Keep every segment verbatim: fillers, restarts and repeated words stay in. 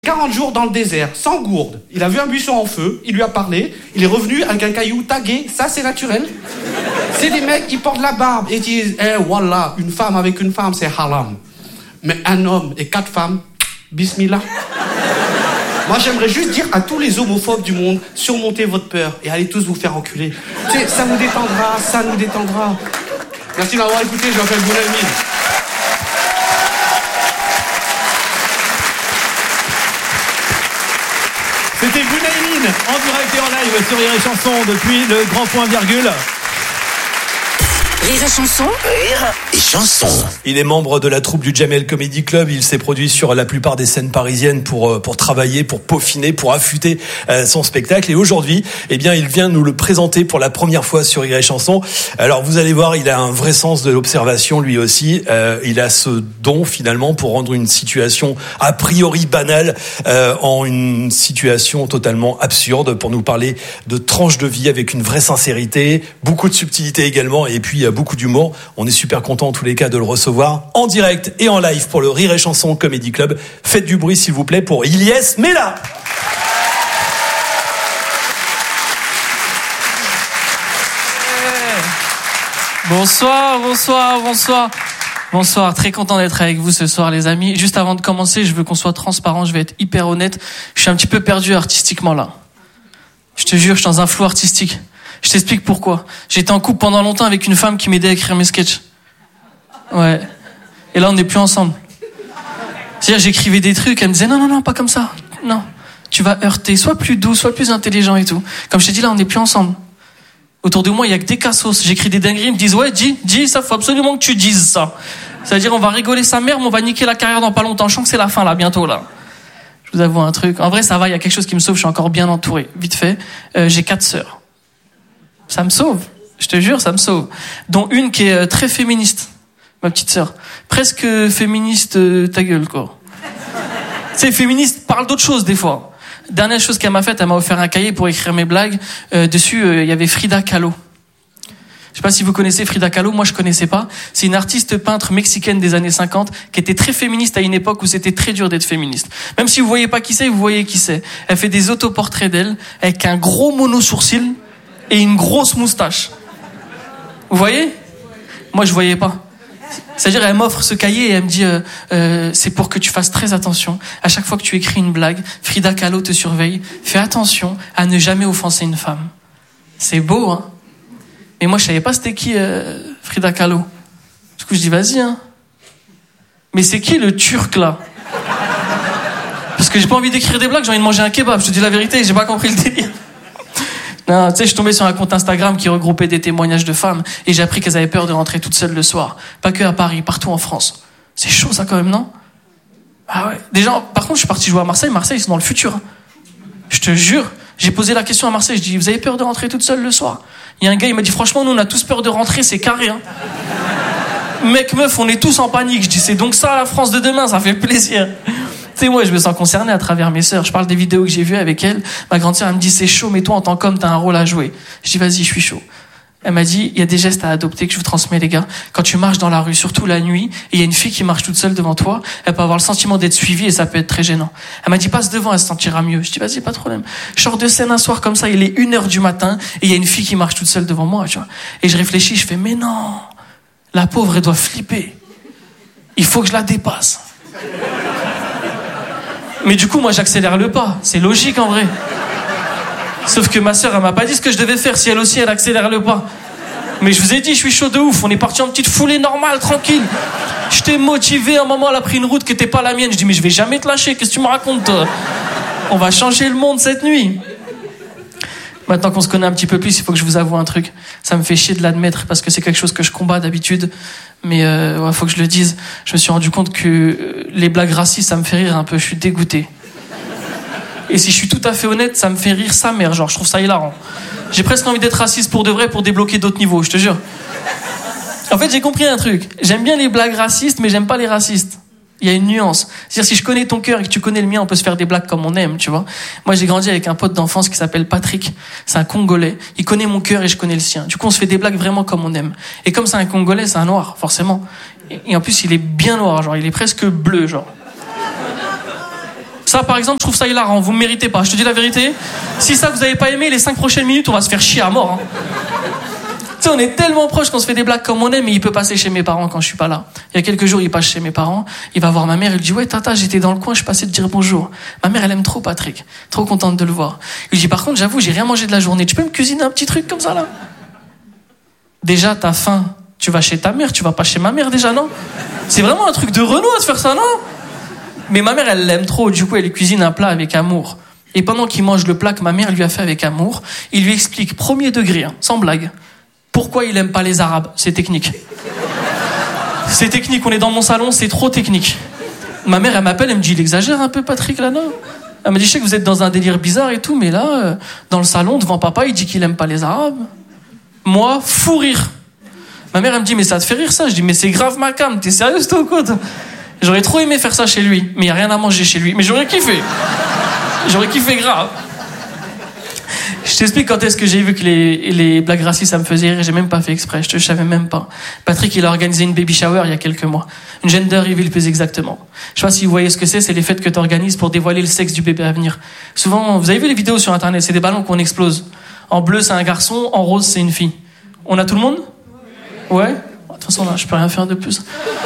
quarante jours dans le désert, sans gourde. Il a vu un buisson en feu, il lui a parlé, il est revenu avec un caillou tagué, ça c'est naturel. C'est des mecs, ils portent la barbe et disent, eh voilà, une femme avec une femme c'est haram. Mais un homme et quatre femmes, bismillah. Moi j'aimerais juste dire à tous les homophobes du monde, surmontez votre peur et allez tous vous faire enculer. Tu sais, ça nous détendra, ça nous détendra. Merci de m'avoir écouté, je m'appelle Bounelmine. C'était Bounelmine en direct et en live sur Rire et Chanson depuis le Grand Point Virgule. Rire et Chanson. Rire et Chanson. Il est membre de la troupe du Jamel Comedy Club. Il s'est produit sur la plupart des scènes parisiennes pour pour travailler, pour peaufiner, pour affûter son spectacle. Et aujourd'hui, eh bien, il vient nous le présenter pour la première fois sur Rire et Chanson. Alors, vous allez voir, il a un vrai sens de l'observation, lui aussi. Euh, il a ce don, finalement, pour rendre une situation a priori banale euh, en une situation totalement absurde, pour nous parler de tranches de vie avec une vraie sincérité, beaucoup de subtilité également, et puis beaucoup d'humour. On est super content en tous les cas de le recevoir en direct et en live pour le Rire et Chanson Comedy Club. Faites du bruit s'il vous plaît pour Ilyes Mela. Bonsoir, bonsoir, bonsoir. Bonsoir, très content d'être avec vous ce soir les amis. Juste avant de commencer, je veux qu'on soit transparent, je vais être hyper honnête. Je suis un petit peu perdu artistiquement là. Je te jure, je suis dans un flou artistique. Je t'explique pourquoi. J'étais en couple pendant longtemps avec une femme qui m'aidait à écrire mes sketchs. Ouais. Et là, on n'est plus ensemble. C'est-à-dire, j'écrivais des trucs, elle me disait non, non, non, pas comme ça. Non. Tu vas heurter. Sois plus doux, sois plus intelligent et tout. Comme je t'ai dit, là, on n'est plus ensemble. Autour de moi, il y a que des cassos. J'écris des dingueries, ils me disent ouais, dis, dis, ça, faut absolument que tu dises ça. C'est-à-dire, on va rigoler sa mère, mais on va niquer la carrière dans pas longtemps. Je sens que c'est la fin, là, bientôt, là. Je vous avoue un truc. En vrai, ça va, il y a quelque chose qui me sauve, je suis encore bien entouré. Vite fait. Euh, j'ai quatre sœurs. Ça me sauve, je te jure, ça me sauve. Dont une qui est très féministe, ma petite sœur. Presque féministe, euh, ta gueule, quoi. Tu sais, féministe parle d'autre chose, des fois. Dernière chose qu'elle m'a faite, elle m'a offert un cahier pour écrire mes blagues. Euh, dessus, il euh, y avait Frida Kahlo. Je sais pas si vous connaissez Frida Kahlo, moi je connaissais pas. C'est une artiste peintre mexicaine des années cinquante qui était très féministe à une époque où c'était très dur d'être féministe. Même si vous voyez pas qui c'est, vous voyez qui c'est. Elle fait des autoportraits d'elle avec un gros mono-sourcil et une grosse moustache. Vous voyez ? Moi, je voyais pas. C'est-à-dire, elle m'offre ce cahier et elle me dit euh, euh, c'est pour que tu fasses très attention. À chaque fois que tu écris une blague, Frida Kahlo te surveille. Fais attention à ne jamais offenser une femme. C'est beau, hein ? Mais moi, je savais pas c'était qui euh, Frida Kahlo. Du coup, je dis vas-y, hein. Mais c'est qui le Turc, là ? Parce que j'ai pas envie d'écrire des blagues, j'ai envie de manger un kebab. Je te dis la vérité, j'ai pas compris le délire. Non, tu sais, je suis tombé sur un compte Instagram qui regroupait des témoignages de femmes et j'ai appris qu'elles avaient peur de rentrer toutes seules le soir. Pas que à Paris, partout en France. C'est chaud ça quand même, non ? Ah ouais. Déjà, par contre, je suis parti jouer à Marseille. Marseille, c'est dans le futur. Je te jure, j'ai posé la question à Marseille. Je dis, vous avez peur de rentrer toute seule le soir ? Il y a un gars, il m'a dit, franchement, nous, on a tous peur de rentrer, c'est carré. Hein. Mec, meuf, on est tous en panique. Je dis, c'est donc ça la France de demain, ça fait plaisir. Tu sais, moi, je me sens concerné à travers mes sœurs. Je parle des vidéos que j'ai vues avec elles. Ma grande sœur, elle me dit, c'est chaud, mais toi, en tant qu'homme, t'as un rôle à jouer. Je dis, vas-y, je suis chaud. Elle m'a dit, il y a des gestes à adopter que je vous transmets, les gars. Quand tu marches dans la rue, surtout la nuit, et il y a une fille qui marche toute seule devant toi, elle peut avoir le sentiment d'être suivie et ça peut être très gênant. Elle m'a dit, passe devant, elle se sentira mieux. Je dis, vas-y, pas de problème. Je sors de scène un soir comme ça, il est une heure du matin, et il y a une fille qui marche toute seule devant moi, tu vois. Et je réfléchis, je fais, mais non, la pauvre, elle doit flipper. Il faut que je la dépasse. Mais du coup, moi, j'accélère le pas. C'est logique, en vrai. Sauf que ma sœur, elle m'a pas dit ce que je devais faire si elle aussi, elle accélère le pas. Mais je vous ai dit, je suis chaud de ouf. On est parti en petite foulée normale, tranquille. Je t'ai motivé. À un moment, elle a pris une route qui était pas la mienne. Je dis, mais je vais jamais te lâcher. Qu'est-ce que tu me racontes, toi ? On va changer le monde cette nuit. Maintenant qu'on se connaît un petit peu plus, il faut que je vous avoue un truc. Ça me fait chier de l'admettre parce que c'est quelque chose que je combats d'habitude. Mais euh, ouais, faut que je le dise. Je me suis rendu compte que euh, les blagues racistes, ça me fait rire un peu. Je suis dégoûté. Et si je suis tout à fait honnête, ça me fait rire sa mère. Genre, je trouve ça hilarant. J'ai presque envie d'être raciste pour de vrai, pour débloquer d'autres niveaux, je te jure. En fait, j'ai compris un truc. J'aime bien les blagues racistes, mais j'aime pas les racistes. Il y a une nuance. C'est-à-dire, si je connais ton cœur et que tu connais le mien, on peut se faire des blagues comme on aime, tu vois. Moi, j'ai grandi avec un pote d'enfance qui s'appelle Patrick. C'est un Congolais. Il connaît mon cœur et je connais le sien. Du coup, on se fait des blagues vraiment comme on aime. Et comme c'est un Congolais, c'est un noir, forcément. Et en plus, il est bien noir, genre, il est presque bleu, genre. Ça, par exemple, je trouve ça hilarant. Vous me méritez pas. Je te dis la vérité. Si ça, vous avez pas aimé, les cinq prochaines minutes, on va se faire chier à mort. Hein. Tu sais, on est tellement proches qu'on se fait des blagues comme on aime, mais il peut passer chez mes parents quand je suis pas là. Il y a quelques jours, il passe chez mes parents. Il va voir ma mère. Il dit, ouais, tata, j'étais dans le coin, je suis passé te dire bonjour. Ma mère, elle aime trop Patrick. Trop contente de le voir. Il lui dit, par contre, j'avoue, j'ai rien mangé de la journée. Tu peux me cuisiner un petit truc comme ça, là? Déjà, t'as faim. Tu vas chez ta mère, tu vas pas chez ma mère, déjà, non? C'est vraiment un truc de Renaud de faire ça, non? Mais ma mère, elle l'aime trop. Du coup, elle lui cuisine un plat avec amour. Et pendant qu'il mange le plat que ma mère lui a fait avec amour, il lui explique, premier degré, hein, sans blague, pourquoi il aime pas les Arabes. C'est technique. C'est technique, on est dans mon salon, c'est trop technique. Ma mère, elle m'appelle, elle me dit, il exagère un peu, Patrick, là, non? Elle me dit, je sais que vous êtes dans un délire bizarre et tout, mais là, euh, dans le salon, devant papa, il dit qu'il aime pas les Arabes. Moi, fou rire. Ma mère, elle me dit, mais ça te fait rire, ça? Je dis, mais c'est grave ma cam, t'es sérieuse, toi, ou quoi? J'aurais trop aimé faire ça chez lui, mais il y a rien à manger chez lui. Mais j'aurais kiffé. J'aurais kiffé grave. Je t'explique quand est-ce que j'ai vu que les, les blagues racistes, ça me faisait rire. J'ai même pas fait exprès, je te je savais même pas. Patrick, il a organisé une baby shower il y a quelques mois. Une gender reveal plus exactement. Je sais pas si vous voyez ce que c'est, c'est les fêtes que tu organises pour dévoiler le sexe du bébé à venir. Souvent, vous avez vu les vidéos sur internet, c'est des ballons qu'on explose. En bleu, c'est un garçon, en rose, c'est une fille. On a tout le monde? Ouais? De toute façon, là, je peux rien faire de plus.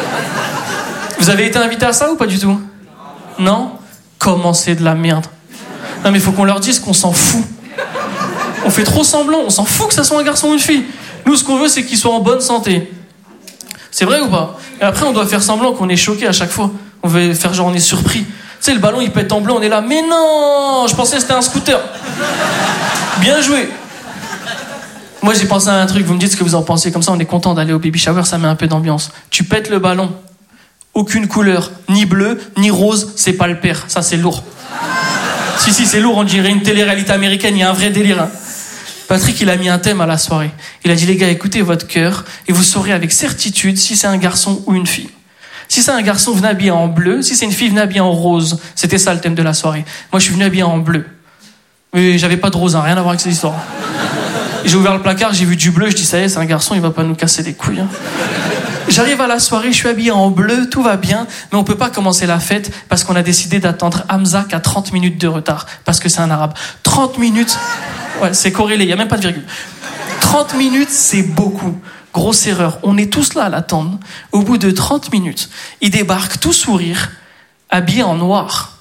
Vous avez été invité à ça ou pas du tout? Non? Comment c'est de la merde? Non mais faut qu'on leur dise qu'on s'en fout. On fait trop semblant, on s'en fout que ça soit un garçon ou une fille. Nous, ce qu'on veut, c'est qu'ils soient en bonne santé. C'est vrai ou pas? Et après, on doit faire semblant qu'on est choqué à chaque fois. On veut faire genre on est surpris. Tu sais, le ballon, il pète en bleu, on est là. Mais non, je pensais que c'était un scooter. Bien joué. Moi, j'ai pensé à un truc. Vous me dites ce que vous en pensez. Comme ça, on est content d'aller au baby shower. Ça met un peu d'ambiance. Tu pètes le ballon. Aucune couleur. Ni bleu, ni rose. C'est pas le père. Ça, c'est lourd. Si, si, c'est lourd. On dirait une télé-réalité américaine. Il y a un vrai délire. Hein. Patrick, il a mis un thème à la soirée. Il a dit, les gars, écoutez votre cœur et vous saurez avec certitude si c'est un garçon ou une fille. Si c'est un garçon, venez habillé en bleu. Si c'est une fille, venez habillé en rose. C'était ça le thème de la soirée. Moi, je suis venu habillé en bleu. Mais j'avais pas de rose, hein, rien à voir avec ces histoires. J'ai ouvert le placard, j'ai vu du bleu. Je dis, ça y est, c'est un garçon, il va pas nous casser les couilles. Hein. J'arrive à la soirée, je suis habillé en bleu, tout va bien. Mais on peut pas commencer la fête parce qu'on a décidé d'attendre Hamza qui a trente minutes de retard. Parce que c'est un arabe. trente minutes... Ouais, c'est corrélé, il n'y a même pas de virgule. trente minutes, c'est beaucoup. Grosse erreur. On est tous là à l'attendre. Au bout de trente minutes, il débarque tout sourire, habillé en noir.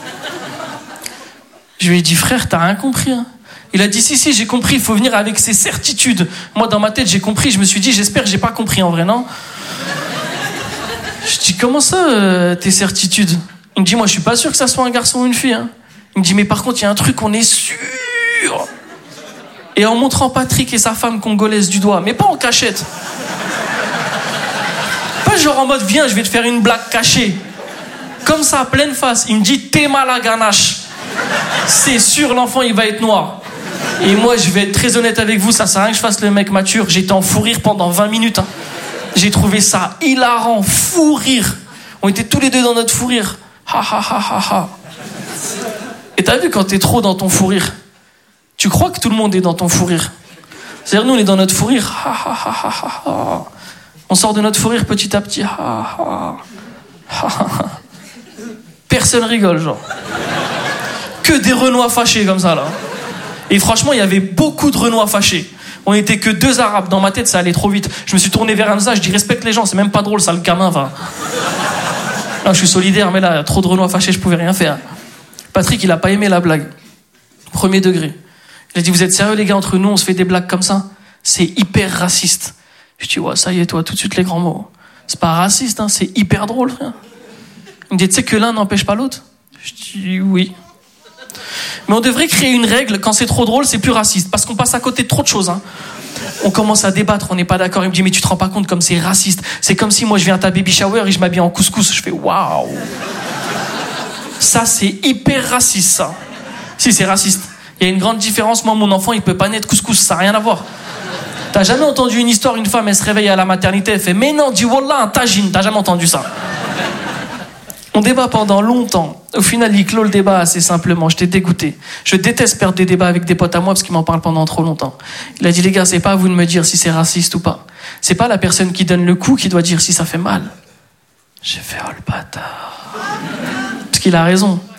Je lui ai dit, frère, t'as rien compris, hein? Il a dit, si, si, j'ai compris, il faut venir avec ses certitudes. Moi, dans ma tête, j'ai compris. Je me suis dit, j'espère que j'ai pas compris en vrai, non? Je dis, comment ça, euh, tes certitudes? Il me dit, moi, je suis pas sûr que ça soit un garçon ou une fille, hein. Il me dit, mais par contre, il y a un truc, on est sûr. Et en montrant Patrick et sa femme congolaise du doigt, mais pas en cachette. Pas genre en mode, viens, je vais te faire une blague cachée. Comme ça, à pleine face. Il me dit, t'es mal à ganache. C'est sûr, l'enfant, il va être noir. Et moi, je vais être très honnête avec vous, ça sert à rien que je fasse le mec mature. J'étais en fou rire pendant vingt minutes. Hein. J'ai trouvé ça hilarant, fou rire. On était tous les deux dans notre fou rire. Ha ha ha ha ha. Et t'as vu quand t'es trop dans ton fou rire? Tu crois que tout le monde est dans ton fou rire. C'est-à-dire, nous, on est dans notre fou rire. Ha, ha, ha, ha, ha. On sort de notre fou rire petit à petit. Ha, ha, ha, ha. Personne rigole, genre. Que des Renois fâchés comme ça, là. Et franchement, il y avait beaucoup de Renois fâchés. On était que deux Arabes. Dans ma tête, ça allait trop vite. Je me suis tourné vers Hamza, je dis, respecte les gens, c'est même pas drôle, ça, le gamin, va. Là, je suis solidaire, mais là, trop de Renois fâchés, je pouvais rien faire. Patrick, il a pas aimé la blague. Premier degré. Il a dit, vous êtes sérieux les gars, entre nous on se fait des blagues comme ça? C'est hyper raciste. Je dis, ouais, ça y est toi, tout de suite les grands mots. C'est pas raciste, hein, c'est hyper drôle, frère. Il me dit, tu sais que l'un n'empêche pas l'autre? Je dis, oui. Mais on devrait créer une règle, quand c'est trop drôle, c'est plus raciste. Parce qu'on passe à côté de trop de choses. Hein. On commence à débattre, on n'est pas d'accord. Il me dit, mais tu te rends pas compte comme c'est raciste. C'est comme si moi je viens à ta baby shower et je m'habille en couscous. Je fais, waouh. Ça, c'est hyper raciste, ça. Si, c'est raciste. Il y a une grande différence. Moi, mon enfant, il peut pas naître couscous. Ça n'a rien à voir. T'as jamais entendu une histoire, une femme, elle se réveille à la maternité, elle fait, mais non, dis wallah, un tagine. T'as jamais entendu ça. On débat pendant longtemps. Au final, il clôt le débat assez simplement. J'étais dégoûté. Je déteste perdre des débats avec des potes à moi parce qu'ils m'en parlent pendant trop longtemps. Il a dit, les gars, c'est pas à vous de me dire si c'est raciste ou pas. C'est pas la personne qui donne le coup qui doit dire si ça fait mal. J'ai fait, oh le bâtard. Parce qu'il a raison.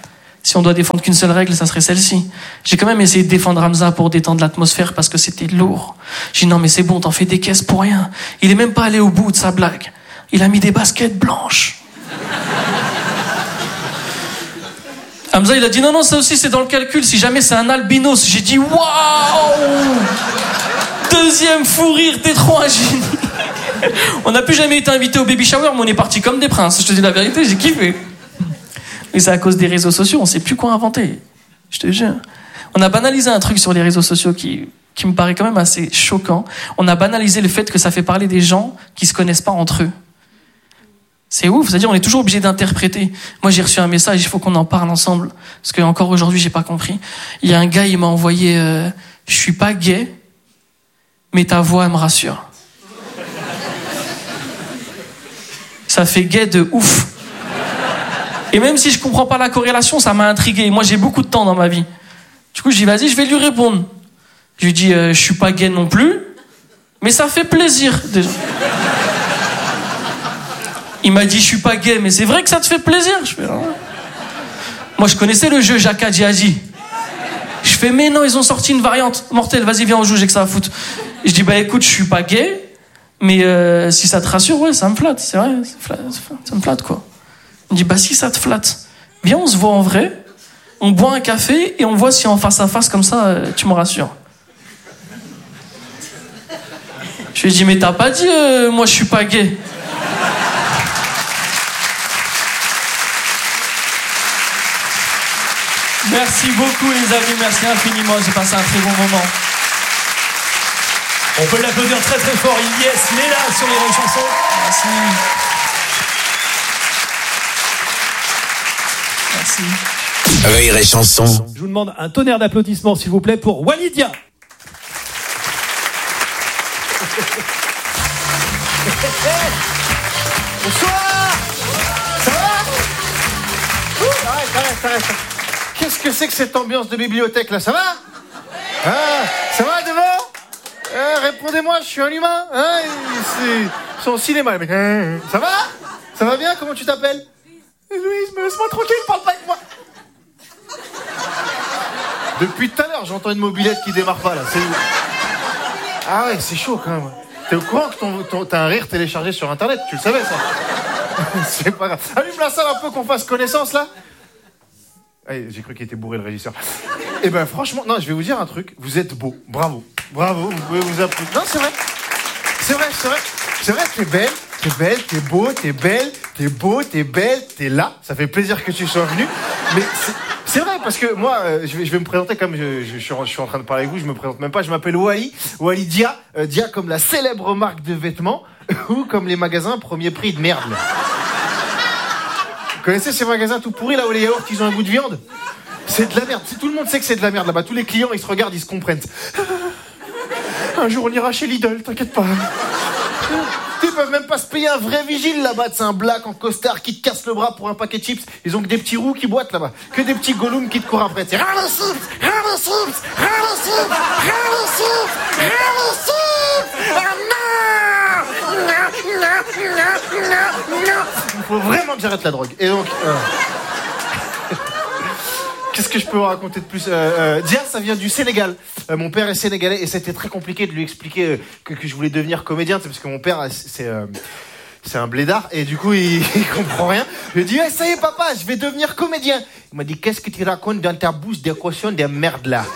Si on doit défendre qu'une seule règle, ça serait celle-ci. J'ai quand même essayé de défendre Hamza pour détendre l'atmosphère parce que c'était lourd. J'ai dit non mais c'est bon, t'en fais des caisses pour rien. Il est même pas allé au bout de sa blague. Il a mis des baskets blanches. Hamza il a dit non non ça aussi c'est dans le calcul. Si jamais c'est un albinos, j'ai dit waouh. Deuxième fou rire des trois génies. On n'a plus jamais été invité au baby shower, mais on est parti comme des princes. Je te dis la vérité, j'ai kiffé. Et c'est à cause des réseaux sociaux, on sait plus quoi inventer. Je te jure. On a banalisé un truc sur les réseaux sociaux qui, qui me paraît quand même assez choquant. On a banalisé le fait que ça fait parler des gens qui se connaissent pas entre eux. C'est ouf, c'est-à-dire on est toujours obligé d'interpréter. Moi j'ai reçu un message, il faut qu'on en parle ensemble. Parce que encore aujourd'hui j'ai pas compris. Il y a un gars, il m'a envoyé euh, « Je suis pas gay, mais ta voix elle me rassure ». Ça fait gay de ouf. Et même si je comprends pas la corrélation, ça m'a intrigué. Moi, j'ai beaucoup de temps dans ma vie. Du coup, je dis, vas-y, je vais lui répondre. Je lui dis, euh, je suis pas gay non plus, mais ça fait plaisir, déjà. Il m'a dit, je suis pas gay, mais c'est vrai que ça te fait plaisir. Je fais, ah. Moi, je connaissais le jeu Jaka Djiaji. Je fais, mais non, ils ont sorti une variante mortelle. Vas-y, viens, on joue, j'ai que ça à foutre. Et je dis, bah écoute, je suis pas gay, mais euh, si ça te rassure, ouais, ça me flatte, c'est vrai, ça, flatte, ça me flatte, quoi. Il me dit, bah si ça te flatte, viens, on se voit en vrai, on boit un café et on voit si en face à face, comme ça, euh, tu me rassures. Je lui ai dit, mais t'as pas dit, euh, moi je suis pas gay. Merci beaucoup les amis, merci infiniment, j'ai passé un très bon moment. On peut l'applaudir très très fort, Ilyes Léla sur les Rires et Chansons. Merci. Merci. Rires et Chansons. Je vous demande un tonnerre d'applaudissements s'il vous plaît pour Walidia. Bonsoir. Ça va? Ouh, arrête, arrête, arrête. Qu'est-ce que c'est que cette ambiance de bibliothèque là? Ça va? Ah, ça va devant? Euh, répondez-moi, je suis un humain, hein, c'est son cinéma, mec. Ça va? Ça va bien? Comment tu t'appelles? Louise, mais laisse-moi tranquille, parle pas avec moi. Depuis tout à l'heure, j'entends une mobilette qui démarre pas, là, c'est où? Ah ouais, c'est chaud, quand même. T'es au courant que ton, ton, t'as un rire téléchargé sur Internet? Tu le savais, ça? C'est pas grave. Allume la salle un peu, qu'on fasse connaissance, là. Allez, j'ai cru qu'il était bourré, le régisseur. Eh ben, franchement, non, je vais vous dire un truc. Vous êtes beau. Bravo. Bravo. Vous pouvez vous applaudir. Non, c'est vrai. C'est vrai, c'est vrai. C'est vrai, t'es belle. T'es belle, t'es beau, t'es belle. T'es beau, t'es belle, t'es là. Ça fait plaisir que tu sois venu. Mais c'est, c'est vrai, parce que moi, euh, je, vais, je vais me présenter comme je, je, je, suis en, je suis en train de parler avec vous. Je me présente même pas. Je m'appelle Wally. Wally Dia. Euh, Dia comme la célèbre marque de vêtements. Ou comme les magasins premier prix de merde. Là. Vous connaissez ces magasins tout pourris là où les yaourts ils ont un goût de viande? C'est de la merde. Tout le monde sait que c'est de la merde là-bas. Tous les clients ils se regardent, ils se comprennent. Un jour on ira chez Lidl, t'inquiète pas. Ils peuvent même pas se payer un vrai vigile là-bas. C'est un black en costard qui te casse le bras pour un paquet de chips. Ils ont que des petits roux qui boitent là-bas. Que des petits gollums qui te courent après. C'est ras les chips, ras les chips, ras les chips, ras les chips, ras les chips. Ah non, non, non, non, non, non. Il faut vraiment que j'arrête la drogue. Et donc... Euh... Qu'est-ce que je peux vous raconter de plus? euh, euh, Dia, ça vient du Sénégal. Euh, mon père est sénégalais et c'était très compliqué de lui expliquer euh, que, que je voulais devenir comédien, parce que mon père, c'est, euh, c'est un blédard et du coup, il, il comprend rien. Je lui ai dit, hey, ça y est, papa, je vais devenir comédien. Il m'a dit, qu'est-ce que tu racontes dans ta bouche des cautions des merdes là?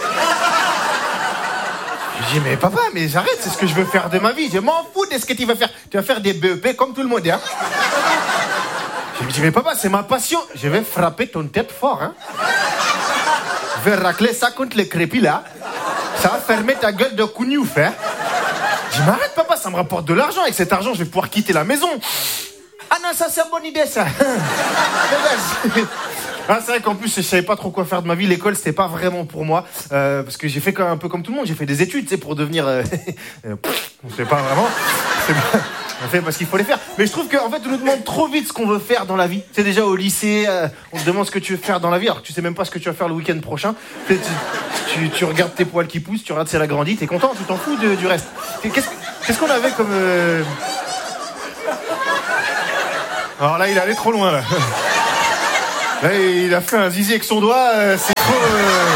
Je lui ai dit, mais papa, mais j'arrête, c'est ce que je veux faire de ma vie. Je m'en fous de ce que tu vas faire. Tu vas faire des B E P comme tout le monde, hein. Je lui ai dit, mais papa, c'est ma passion. Je vais frapper ton tête fort, hein. Je vais racler ça contre les crépis là. Ça va fermer ta gueule de cougnouf, hein. Je dis, mais arrête papa, ça me rapporte de l'argent. Avec cet argent, je vais pouvoir quitter la maison. Ah non, ça c'est une bonne idée ça. Ah, c'est vrai qu'en plus, je savais pas trop quoi faire de ma vie. L'école, c'était pas vraiment pour moi. Euh, parce que j'ai fait un peu comme tout le monde. J'ai fait des études, tu sais, pour devenir... Euh... on sait pas vraiment. C'est pas... On fait parce qu'il faut les faire. Mais je trouve qu'en fait, on nous demande trop vite ce qu'on veut faire dans la vie. C'est déjà au lycée, euh, on te demande ce que tu veux faire dans la vie, alors que tu sais même pas ce que tu vas faire le week-end prochain. Tu, tu, tu regardes tes poils qui poussent, tu regardes si elle a grandi, t'es content, tu t'en fous de, du reste. Qu'est-ce, qu'est-ce qu'on avait comme... Euh... Alors là, il est allé trop loin, là. Là, il a fait un zizi avec son doigt, euh, c'est trop... Euh...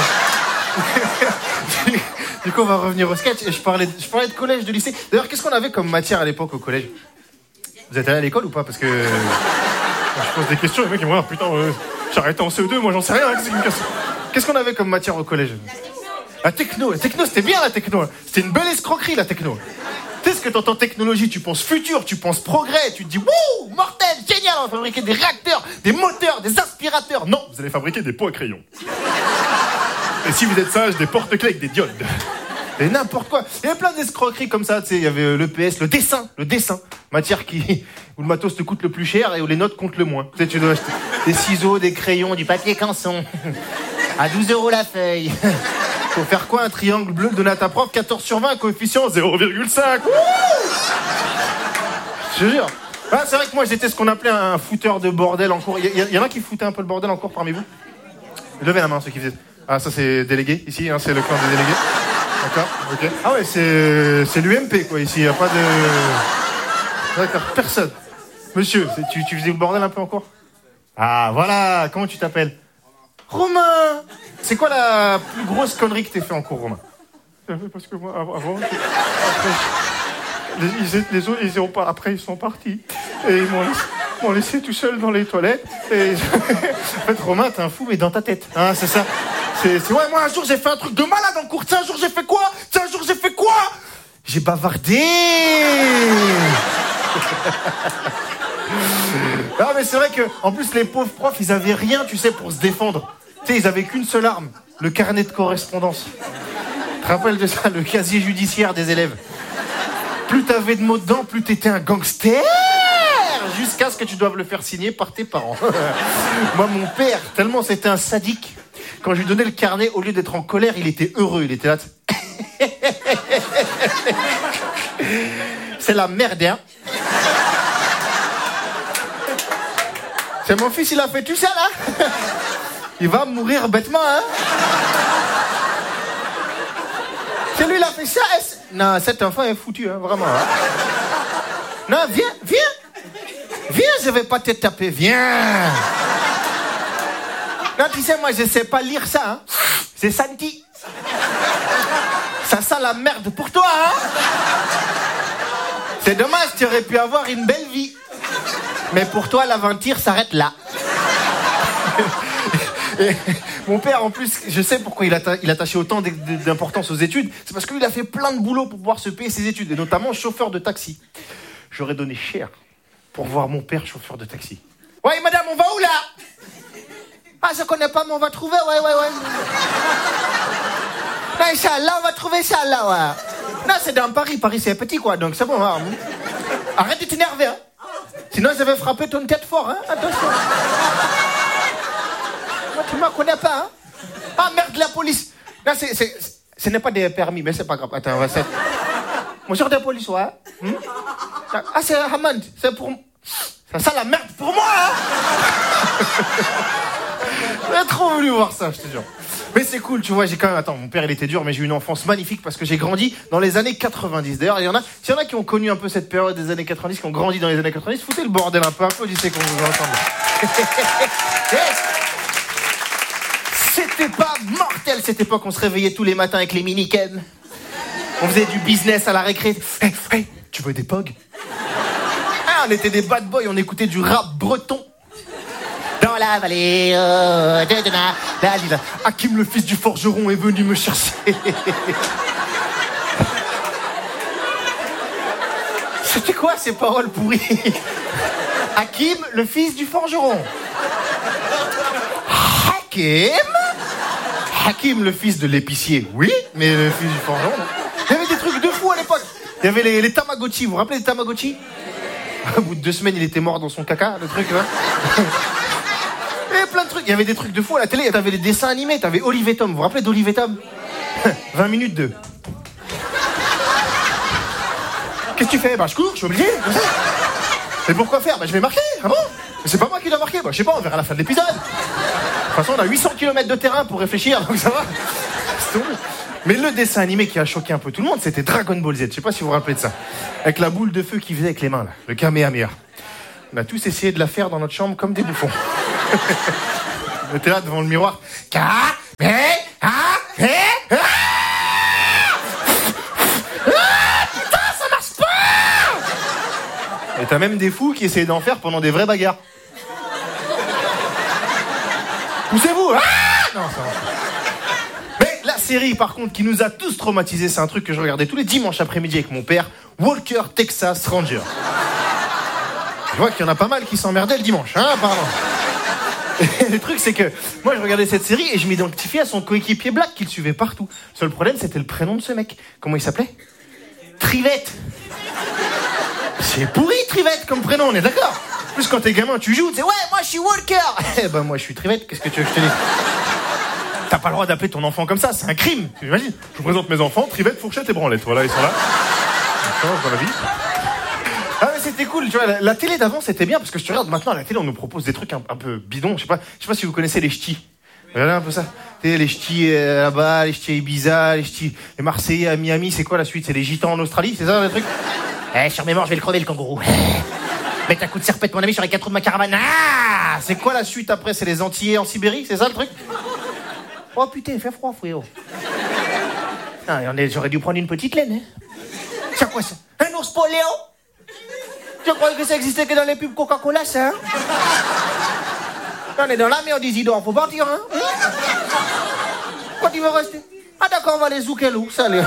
Du coup, on va revenir au sketch. Et je parlais, de, je parlais de collège, de lycée. D'ailleurs, qu'est-ce qu'on avait comme matière à l'époque au collège? Vous êtes allé à l'école ou pas? Parce que... Euh, je pose des questions, les mecs, ils vont dire, putain, euh, j'ai arrêté en C E deux, moi j'en sais rien. Qu'est-ce qu'on avait comme matière au collège? La techno. La techno, c'était bien la techno. C'était une belle escroquerie, la techno. Tu sais ce que t'entends technologie, tu penses futur, tu penses progrès, tu te dis, wouh, mortel, génial, on va fabriquer des réacteurs, des moteurs, des aspirateurs. Non, vous allez fabriquer des pots à crayon. Et si vous êtes sage, des porte-clés avec des diodes. Et n'importe quoi. Il y avait plein d'escroqueries comme ça, tu sais, il y avait l'E P S, le dessin, le dessin. Matière qui, où le matos te coûte le plus cher et où les notes comptent le moins. Tu sais, tu dois acheter des ciseaux, des crayons, du papier canson. À douze euros la feuille. Faut faire quoi, un triangle bleu donné à ta prof, quatorze sur vingt, coefficient zéro virgule cinq. Je te jure. Ah, c'est vrai que moi j'étais ce qu'on appelait un fouteur de bordel en cours. Il y, y, y en a qui foutaient un peu le bordel en cours parmi vous? Levez la main ceux qui faisaient. Ah, ça c'est délégué ici, hein, c'est le clan des délégués. D'accord, ok. Ah ouais, c'est, c'est l'U M P quoi ici, il n'y a pas de... D'accord, personne. Monsieur, tu, tu faisais le bordel un peu en cours? Ah voilà, comment tu t'appelles? Romain. C'est quoi la plus grosse connerie que t'aies fait en cours, Romain? Parce que moi, avant, après, les, ils, les autres, ils ont pas, après ils sont partis. Et ils m'ont laissé, m'ont laissé tout seul dans les toilettes. Et... En fait, Romain, t'es un fou, mais dans ta tête. Hein, c'est ça. C'est, c'est, ouais, moi, un jour, j'ai fait un truc de malade en cours. Tiens, un jour, j'ai fait quoi? Tiens, un jour, j'ai fait quoi? J'ai bavardé. Non, mais c'est vrai que, en plus, les pauvres profs, ils avaient rien, tu sais, pour se défendre. Tu sais, ils avaient qu'une seule arme, le carnet de correspondance. Tu te rappelles de ça, le casier judiciaire des élèves. Plus t'avais de mots dedans, plus t'étais un gangster. Jusqu'à ce que tu doives le faire signer par tes parents. Moi, mon père, tellement c'était un sadique, quand je lui donnais le carnet, au lieu d'être en colère, il était heureux. Il était là. C'est la merde, hein. C'est mon fils, il a fait tout ça, là. Il va mourir bêtement, hein. C'est lui, il a fait ça. Non, cet enfant est foutu, hein, vraiment. Hein. Non, viens, viens. Viens, je vais pas te taper, viens. Non, tu sais, moi, je sais pas lire ça, hein. C'est Santi. Ça sent la merde pour toi, hein. C'est dommage, tu aurais pu avoir une belle vie. Mais pour toi, l'aventure s'arrête là. Et mon père, en plus, je sais pourquoi il, atta- il attachait autant d'importance aux études. C'est parce que lui, il a fait plein de boulot pour pouvoir se payer ses études, et notamment chauffeur de taxi. J'aurais donné cher pour voir mon père chauffeur de taxi. Ouais, madame, on va où là? Ah, je connais pas, mais on va trouver, ouais, ouais, ouais. Non, Inch'Allah, on va trouver ça là, ouais. Non, c'est dans Paris. Paris, c'est petit, quoi, donc c'est bon. Hein. Arrête de t'énerver, hein. Sinon, je vais frapper ton tête fort, hein. Attention. Moi, tu ne me connais pas, hein. Ah, merde, la police. Non, c'est, c'est, ce n'est pas des permis, mais c'est pas grave. Attends, on va essayer. Bonjour, de la police, ouais. Hmm? Ah, c'est Hamad. C'est pour... Ça sent la merde pour moi, hein. J'ai trop voulu voir ça, je te jure. Mais c'est cool, tu vois, j'ai quand même... Attends, mon père, il était dur, mais j'ai eu une enfance magnifique parce que j'ai grandi dans les années quatre-vingt-dix. D'ailleurs, il y en a... S'il y en a qui ont connu un peu cette période des années quatre-vingt-dix, qui ont grandi dans les années quatre-vingt-dix, foutez le bordel un peu, applaudissez qu'on vous entende. C'était pas mortel, cette époque. On se réveillait tous les matins avec les mini-ken. On faisait du business à la récré. Hey, hey, tu veux des pogs? Ah, on était des bad boys, on écoutait du rap breton. Dans la vallée euh, de Dena, la Lila. Hakim, le fils du forgeron, est venu me chercher. C'était quoi ces paroles pourries? Hakim, le fils du forgeron. Hakim Hakim, le fils de l'épicier, oui, mais le fils du forgeron, non. Il y avait des trucs de fou à l'époque. Il y avait les, les Tamagotchi, vous vous rappelez les Tamagotchi? Au bout de deux semaines, il était mort dans son caca, le truc, là. Il y avait plein de trucs. Il y avait des trucs de fou à la télé. T'avais des dessins animés. T'avais Olive et Tom. Vous vous rappelez d'Olive et Tom? vingt minutes de... Qu'est-ce que tu fais? Bah, je cours, je suis obligé. Mais pourquoi faire? Bah, je vais marquer. Ah bon? Mais c'est pas moi qui dois marquer. Bah, je sais pas, on verra à la fin de l'épisode. De toute façon, on a huit cents kilomètres de terrain pour réfléchir, donc ça va. C'est tout. Mais le dessin animé qui a choqué un peu tout le monde, c'était Dragon Ball Z. Je sais pas si vous vous rappelez de ça. Avec la boule de feu qu'il faisait avec les mains, là. Le Kamehameha. On a tous essayé de la faire dans notre chambre comme des bouffons. Mais t'es là devant le miroir. Ka, mais, ah, eh, ah, ah, putain, ça marche pas! Et t'as même des fous qui essayent d'en faire pendant des vraies bagarres. Poussez-vous! Ah non, ça va. Mais la série, par contre, qui nous a tous traumatisés, c'est un truc que je regardais tous les dimanches après-midi avec mon père. Walker Texas Ranger. Je vois qu'il y en a pas mal qui s'emmerdaient le dimanche, hein, apparemment. Et le truc, c'est que moi, je regardais cette série et je m'identifiais à son coéquipier Black qui le suivait partout. Seul problème, c'était le prénom de ce mec. Comment il s'appelait? Trivette. C'est pourri, Trivette, comme prénom, on est d'accord? En plus, quand t'es gamin, tu joues, tu sais, ouais, moi, je suis Walker. Eh ben, moi, je suis Trivette, qu'est-ce que tu veux que je te dise? T'as pas le droit d'appeler ton enfant comme ça, c'est un crime, tu imagines? Je vous présente mes enfants, Trivette, Fourchette et Branlette. Voilà, ils sont là. Ils changent dans la vie. Ah mais c'était cool, tu vois, la, la télé d'avant c'était bien parce que si tu regardes maintenant à la télé on nous propose des trucs un, un peu bidons, je sais pas, je sais pas si vous connaissez les ch'tis. Regardez un peu ça. Tu sais, les ch'tis euh, là-bas, les ch'tis à Ibiza, les ch'tis les Marseillais à Miami, c'est quoi la suite? C'est les gitans en Australie, c'est ça le truc? Eh, sur mes morts, je vais le crever le kangourou. Mets un coup de serpette mon ami sur les quatre roues de ma caravane. Ah, c'est quoi la suite après? C'est les Antillais en Sibérie, c'est ça le truc? Oh putain, il fait froid, frérot. Ah, j'aurais dû prendre une petite laine, hein. C'est quoi ça? Un ours poléo? Je croyais que ça existait que dans les pubs Coca-Cola, ça, hein? On est dans la merde, Isidore, faut partir, hein? Quand il veut rester? Ah d'accord, on va les zouker, loup, ça, les...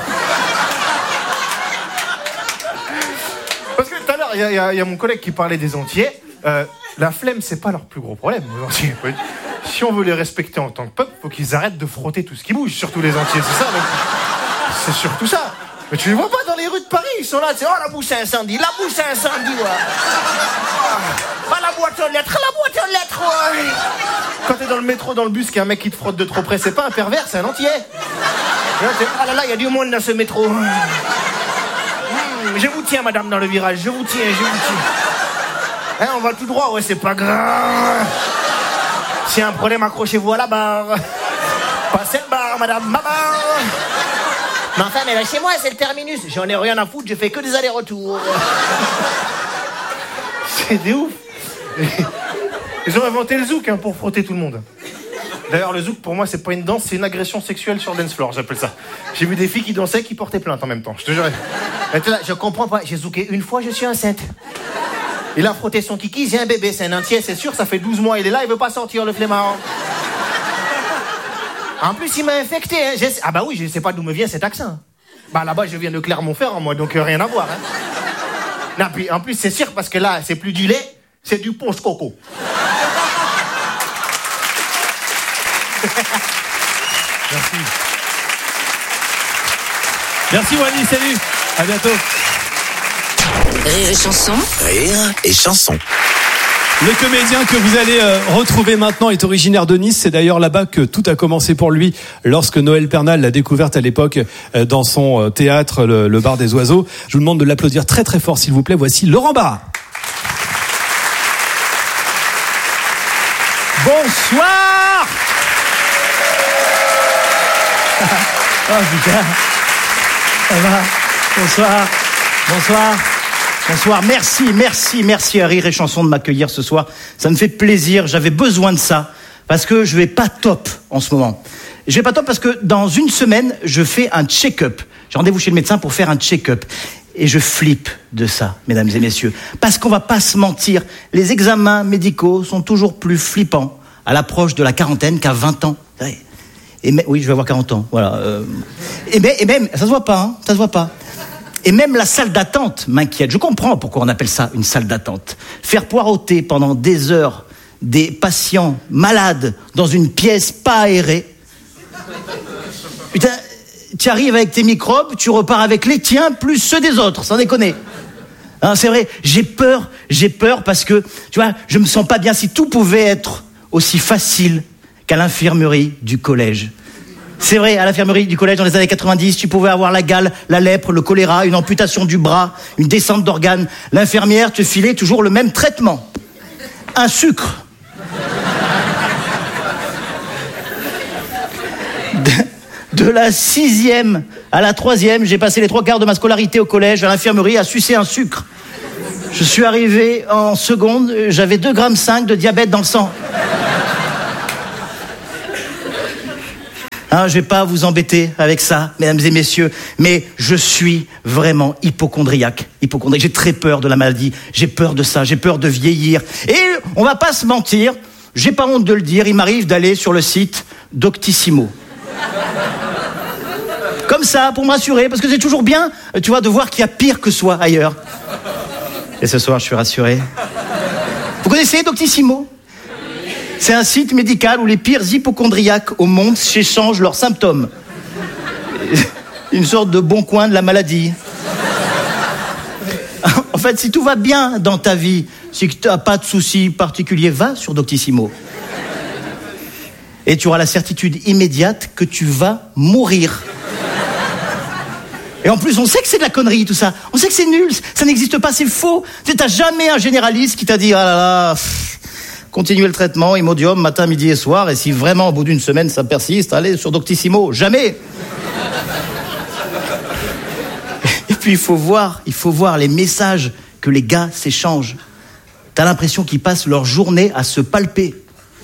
Parce que tout à l'heure, il y, y, y a mon collègue qui parlait des Antillais. Euh, la flemme, c'est pas leur plus gros problème, les Antillais. Si on veut les respecter en tant que peuple, faut qu'ils arrêtent de frotter tout ce qui bouge, surtout les Antillais, c'est ça, donc... C'est surtout ça. Mais tu les vois pas dans les rues de Paris, ils sont là, c'est oh la bouche à incendie, la bouche à incendie, ouais. Ah, la boîte aux lettres, la boîte aux lettres, ouais. Quand t'es dans le métro, dans le bus, qu'il y a un mec qui te frotte de trop près, c'est pas un pervers, c'est un Antillais. Ah là là, il y a du monde dans ce métro. Mmh, je vous tiens, madame, dans le virage, je vous tiens, je vous tiens. Hein, on va tout droit, ouais, c'est pas grave. S'il y a un problème, accrochez-vous à la barre. Passez le bar, madame, ma barre. Mais enfin, mais là, chez moi, c'est le terminus. J'en ai rien à foutre, je fais que des allers-retours. C'est des ouf. Ils ont inventé le zouk hein, pour frotter tout le monde. D'ailleurs, le zouk, pour moi, c'est pas une danse, c'est une agression sexuelle sur le dance floor, j'appelle ça. J'ai vu des filles qui dansaient, qui portaient plainte en même temps, je te jure. Là, je comprends pas, j'ai zouké une fois, je suis enceinte. Il a frotté son kiki, j'ai un bébé, c'est un entier, c'est sûr, ça fait douze mois, il est là, il veut pas sortir, le flemmard. En plus, il m'a infecté. Hein. Ah bah oui, je sais pas d'où me vient cet accent. Bah là-bas, je viens de Clermont-Ferrand, moi, donc euh, rien à voir. Hein. Non, puis, en plus, c'est sûr, parce que là, c'est plus du lait, c'est du ponche coco. Merci. Merci, Wally, salut. À bientôt. Rire et chanson. Rire et chanson. Le comédien que vous allez euh, retrouver maintenant est originaire de Nice. C'est d'ailleurs là-bas que tout a commencé pour lui lorsque Noël Pernal l'a découverte à l'époque euh, dans son euh, théâtre, le, le Bar des Oiseaux. Je vous demande de l'applaudir très très fort, s'il vous plaît. Voici Laurent Barra. Bonsoir. Oh putain. Ça va. Bonsoir. Bonsoir. Bonsoir, merci, merci, merci à Rire et Chanson de m'accueillir ce soir. Ça me fait plaisir, j'avais besoin de ça, parce que je vais pas top en ce moment. Je vais pas top parce que dans une semaine, je fais un check-up. J'ai rendez-vous chez le médecin pour faire un check-up. Et je flippe de ça, mesdames et messieurs. Parce qu'on va pas se mentir, les examens médicaux sont toujours plus flippants à l'approche de la quarantaine qu'à vingt ans. Et même, oui, je vais avoir quarante ans, voilà. Euh, et, même, et même, ça se voit pas, hein, ça se voit pas. Et même la salle d'attente m'inquiète. Je comprends pourquoi on appelle ça une salle d'attente. Faire poireauter pendant des heures des patients malades dans une pièce pas aérée. Putain, tu arrives avec tes microbes, tu repars avec les tiens plus ceux des autres, sans déconner. Hein, c'est vrai, j'ai peur, j'ai peur parce que, tu vois, je me sens pas bien. Si tout pouvait être aussi facile qu'à l'infirmerie du collège. C'est vrai, à l'infirmerie du collège dans les années quatre-vingt-dix, tu pouvais avoir la gale, la lèpre, le choléra, une amputation du bras, une descente d'organes. L'infirmière te filait toujours le même traitement. Un sucre. De, de la sixième à la troisième, j'ai passé les trois quarts de ma scolarité au collège, à l'infirmerie, à sucer un sucre. Je suis arrivé en seconde, j'avais deux virgule cinq grammes de diabète dans le sang. Hein, je vais pas vous embêter avec ça, mesdames et messieurs, mais je suis vraiment hypocondriaque. Hypocondriaque. J'ai très peur de la maladie. J'ai peur de ça. J'ai peur de vieillir. Et on va pas se mentir. J'ai pas honte de le dire. Il m'arrive d'aller sur le site Doctissimo. Comme ça, pour me rassurer, parce que c'est toujours bien, tu vois, de voir qu'il y a pire que soi ailleurs. Et ce soir, je suis rassuré. Vous connaissez Doctissimo ? C'est un site médical où les pires hypocondriaques au monde s'échangent leurs symptômes. Une sorte de bon coin de la maladie. En fait, si tout va bien dans ta vie, si tu n'as pas de soucis particuliers, va sur Doctissimo. Et tu auras la certitude immédiate que tu vas mourir. Et en plus, on sait que c'est de la connerie, tout ça. On sait que c'est nul, ça n'existe pas, c'est faux. Tu n'as jamais un généraliste qui t'a dit « Ah là là, pff, continuez le traitement, Imodium, matin, midi et soir, et si vraiment, au bout d'une semaine, ça persiste, allez sur Doctissimo. » Jamais. Et puis, il faut voir, il faut voir les messages que les gars s'échangent. T'as l'impression qu'ils passent leur journée à se palper.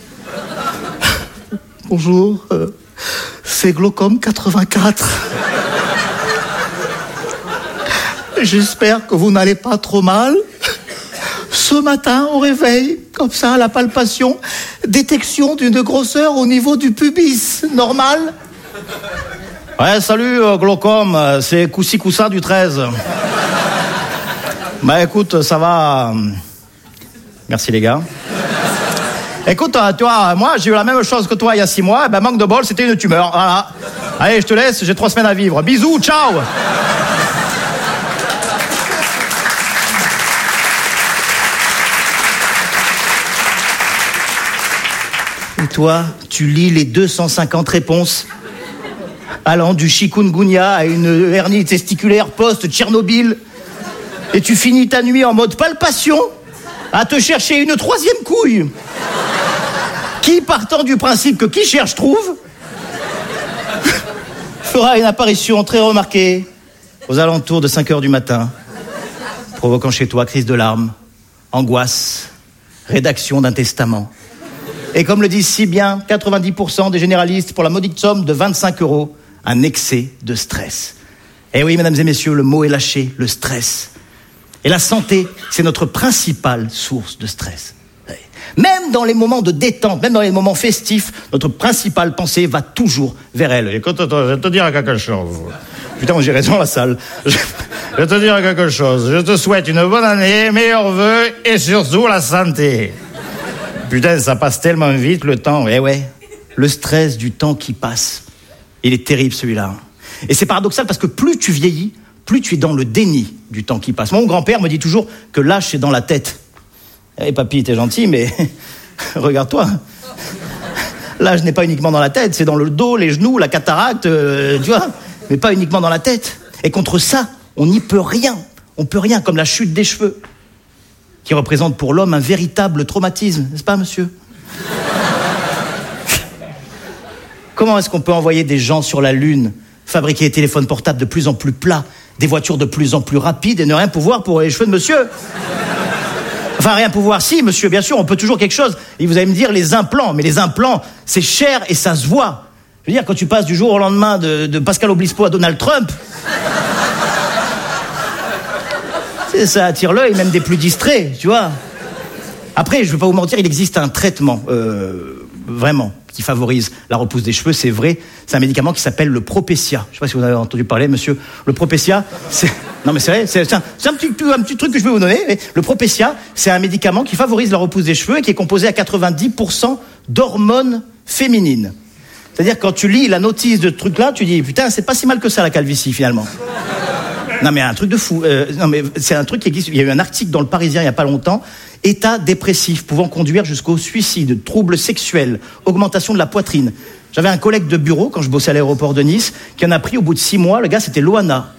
Bonjour, euh, c'est Glaucome quatre-vingt-quatre. J'espère que vous n'allez pas trop mal. Ce matin, au réveil, comme ça, la palpation, détection d'une grosseur au niveau du pubis. Normal ? Ouais, salut, euh, Glaucome, c'est Coussi Coussa du treize. Bah écoute, ça va... Merci les gars. Écoute, tu vois, moi, j'ai eu la même chose que toi il y a six mois. Ben, manque de bol, c'était une tumeur. Voilà. Allez, je te laisse, j'ai trois semaines à vivre. Bisous, ciao. Et toi, tu lis les deux cent cinquante réponses allant du chikungunya à une hernie testiculaire post-Tchernobyl. Et tu finis ta nuit en mode palpation à te chercher une troisième couille. Qui, partant du principe que qui cherche trouve, fera une apparition très remarquée aux alentours de cinq heures du matin, provoquant chez toi crise de larmes, angoisse, rédaction d'un testament. Et comme le disent si bien quatre-vingt-dix pour cent des généralistes pour la modique somme de vingt-cinq euros, un excès de stress. Et oui, mesdames et messieurs, le mot est lâché, le stress. Et la santé, c'est notre principale source de stress. Même dans les moments de détente, même dans les moments festifs, notre principale pensée va toujours vers elle. Écoute, je vais te dire quelque chose. Putain, moi j'irai dans la salle. Je vais te dire quelque chose. Je te souhaite une bonne année, meilleurs vœux et surtout la santé. Putain, ça passe tellement vite le temps. Eh ouais, le stress du temps qui passe. Il est terrible celui-là. Et c'est paradoxal parce que plus tu vieillis, plus tu es dans le déni du temps qui passe. Mon grand-père me dit toujours que l'âge c'est dans la tête. Eh papy, t'es gentil, mais regarde-toi. L'âge n'est pas uniquement dans la tête, c'est dans le dos, les genoux, la cataracte, euh, tu vois, mais pas uniquement dans la tête. Et contre ça, on n'y peut rien. On peut rien, comme la chute des cheveux, qui représente pour l'homme un véritable traumatisme, n'est-ce pas, monsieur ? Comment est-ce qu'on peut envoyer des gens sur la Lune, fabriquer des téléphones portables de plus en plus plats, des voitures de plus en plus rapides et ne rien pouvoir pour les cheveux de monsieur ? Enfin, rien pouvoir, si, monsieur, bien sûr, on peut toujours quelque chose. Et vous allez me dire les implants, mais les implants, c'est cher et ça se voit. Je veux dire, quand tu passes du jour au lendemain de, de Pascal Obispo à Donald Trump, ça attire l'œil, même des plus distraits, tu vois. Après, je ne vais pas vous mentir, il existe un traitement, euh, vraiment, qui favorise la repousse des cheveux, c'est vrai. C'est un médicament qui s'appelle le Propecia. Je ne sais pas si vous avez entendu parler, monsieur. Le Propecia, c'est... Non mais c'est vrai, c'est un, c'est un, petit, un petit truc que je vais vous donner. Mais le Propecia, c'est un médicament qui favorise la repousse des cheveux et qui est composé à quatre-vingt-dix pour cent d'hormones féminines. C'est-à-dire quand tu lis la notice de ce truc-là, tu dis putain, c'est pas si mal que ça la calvitie finalement. Non mais un truc de fou. Euh, non mais c'est un truc qui existe. Il y a eu un article dans le Parisien il y a pas longtemps. État dépressif pouvant conduire jusqu'au suicide, troubles sexuels, augmentation de la poitrine. J'avais un collègue de bureau quand je bossais à l'aéroport de Nice qui en a pris au bout de six mois. Le gars c'était Loana.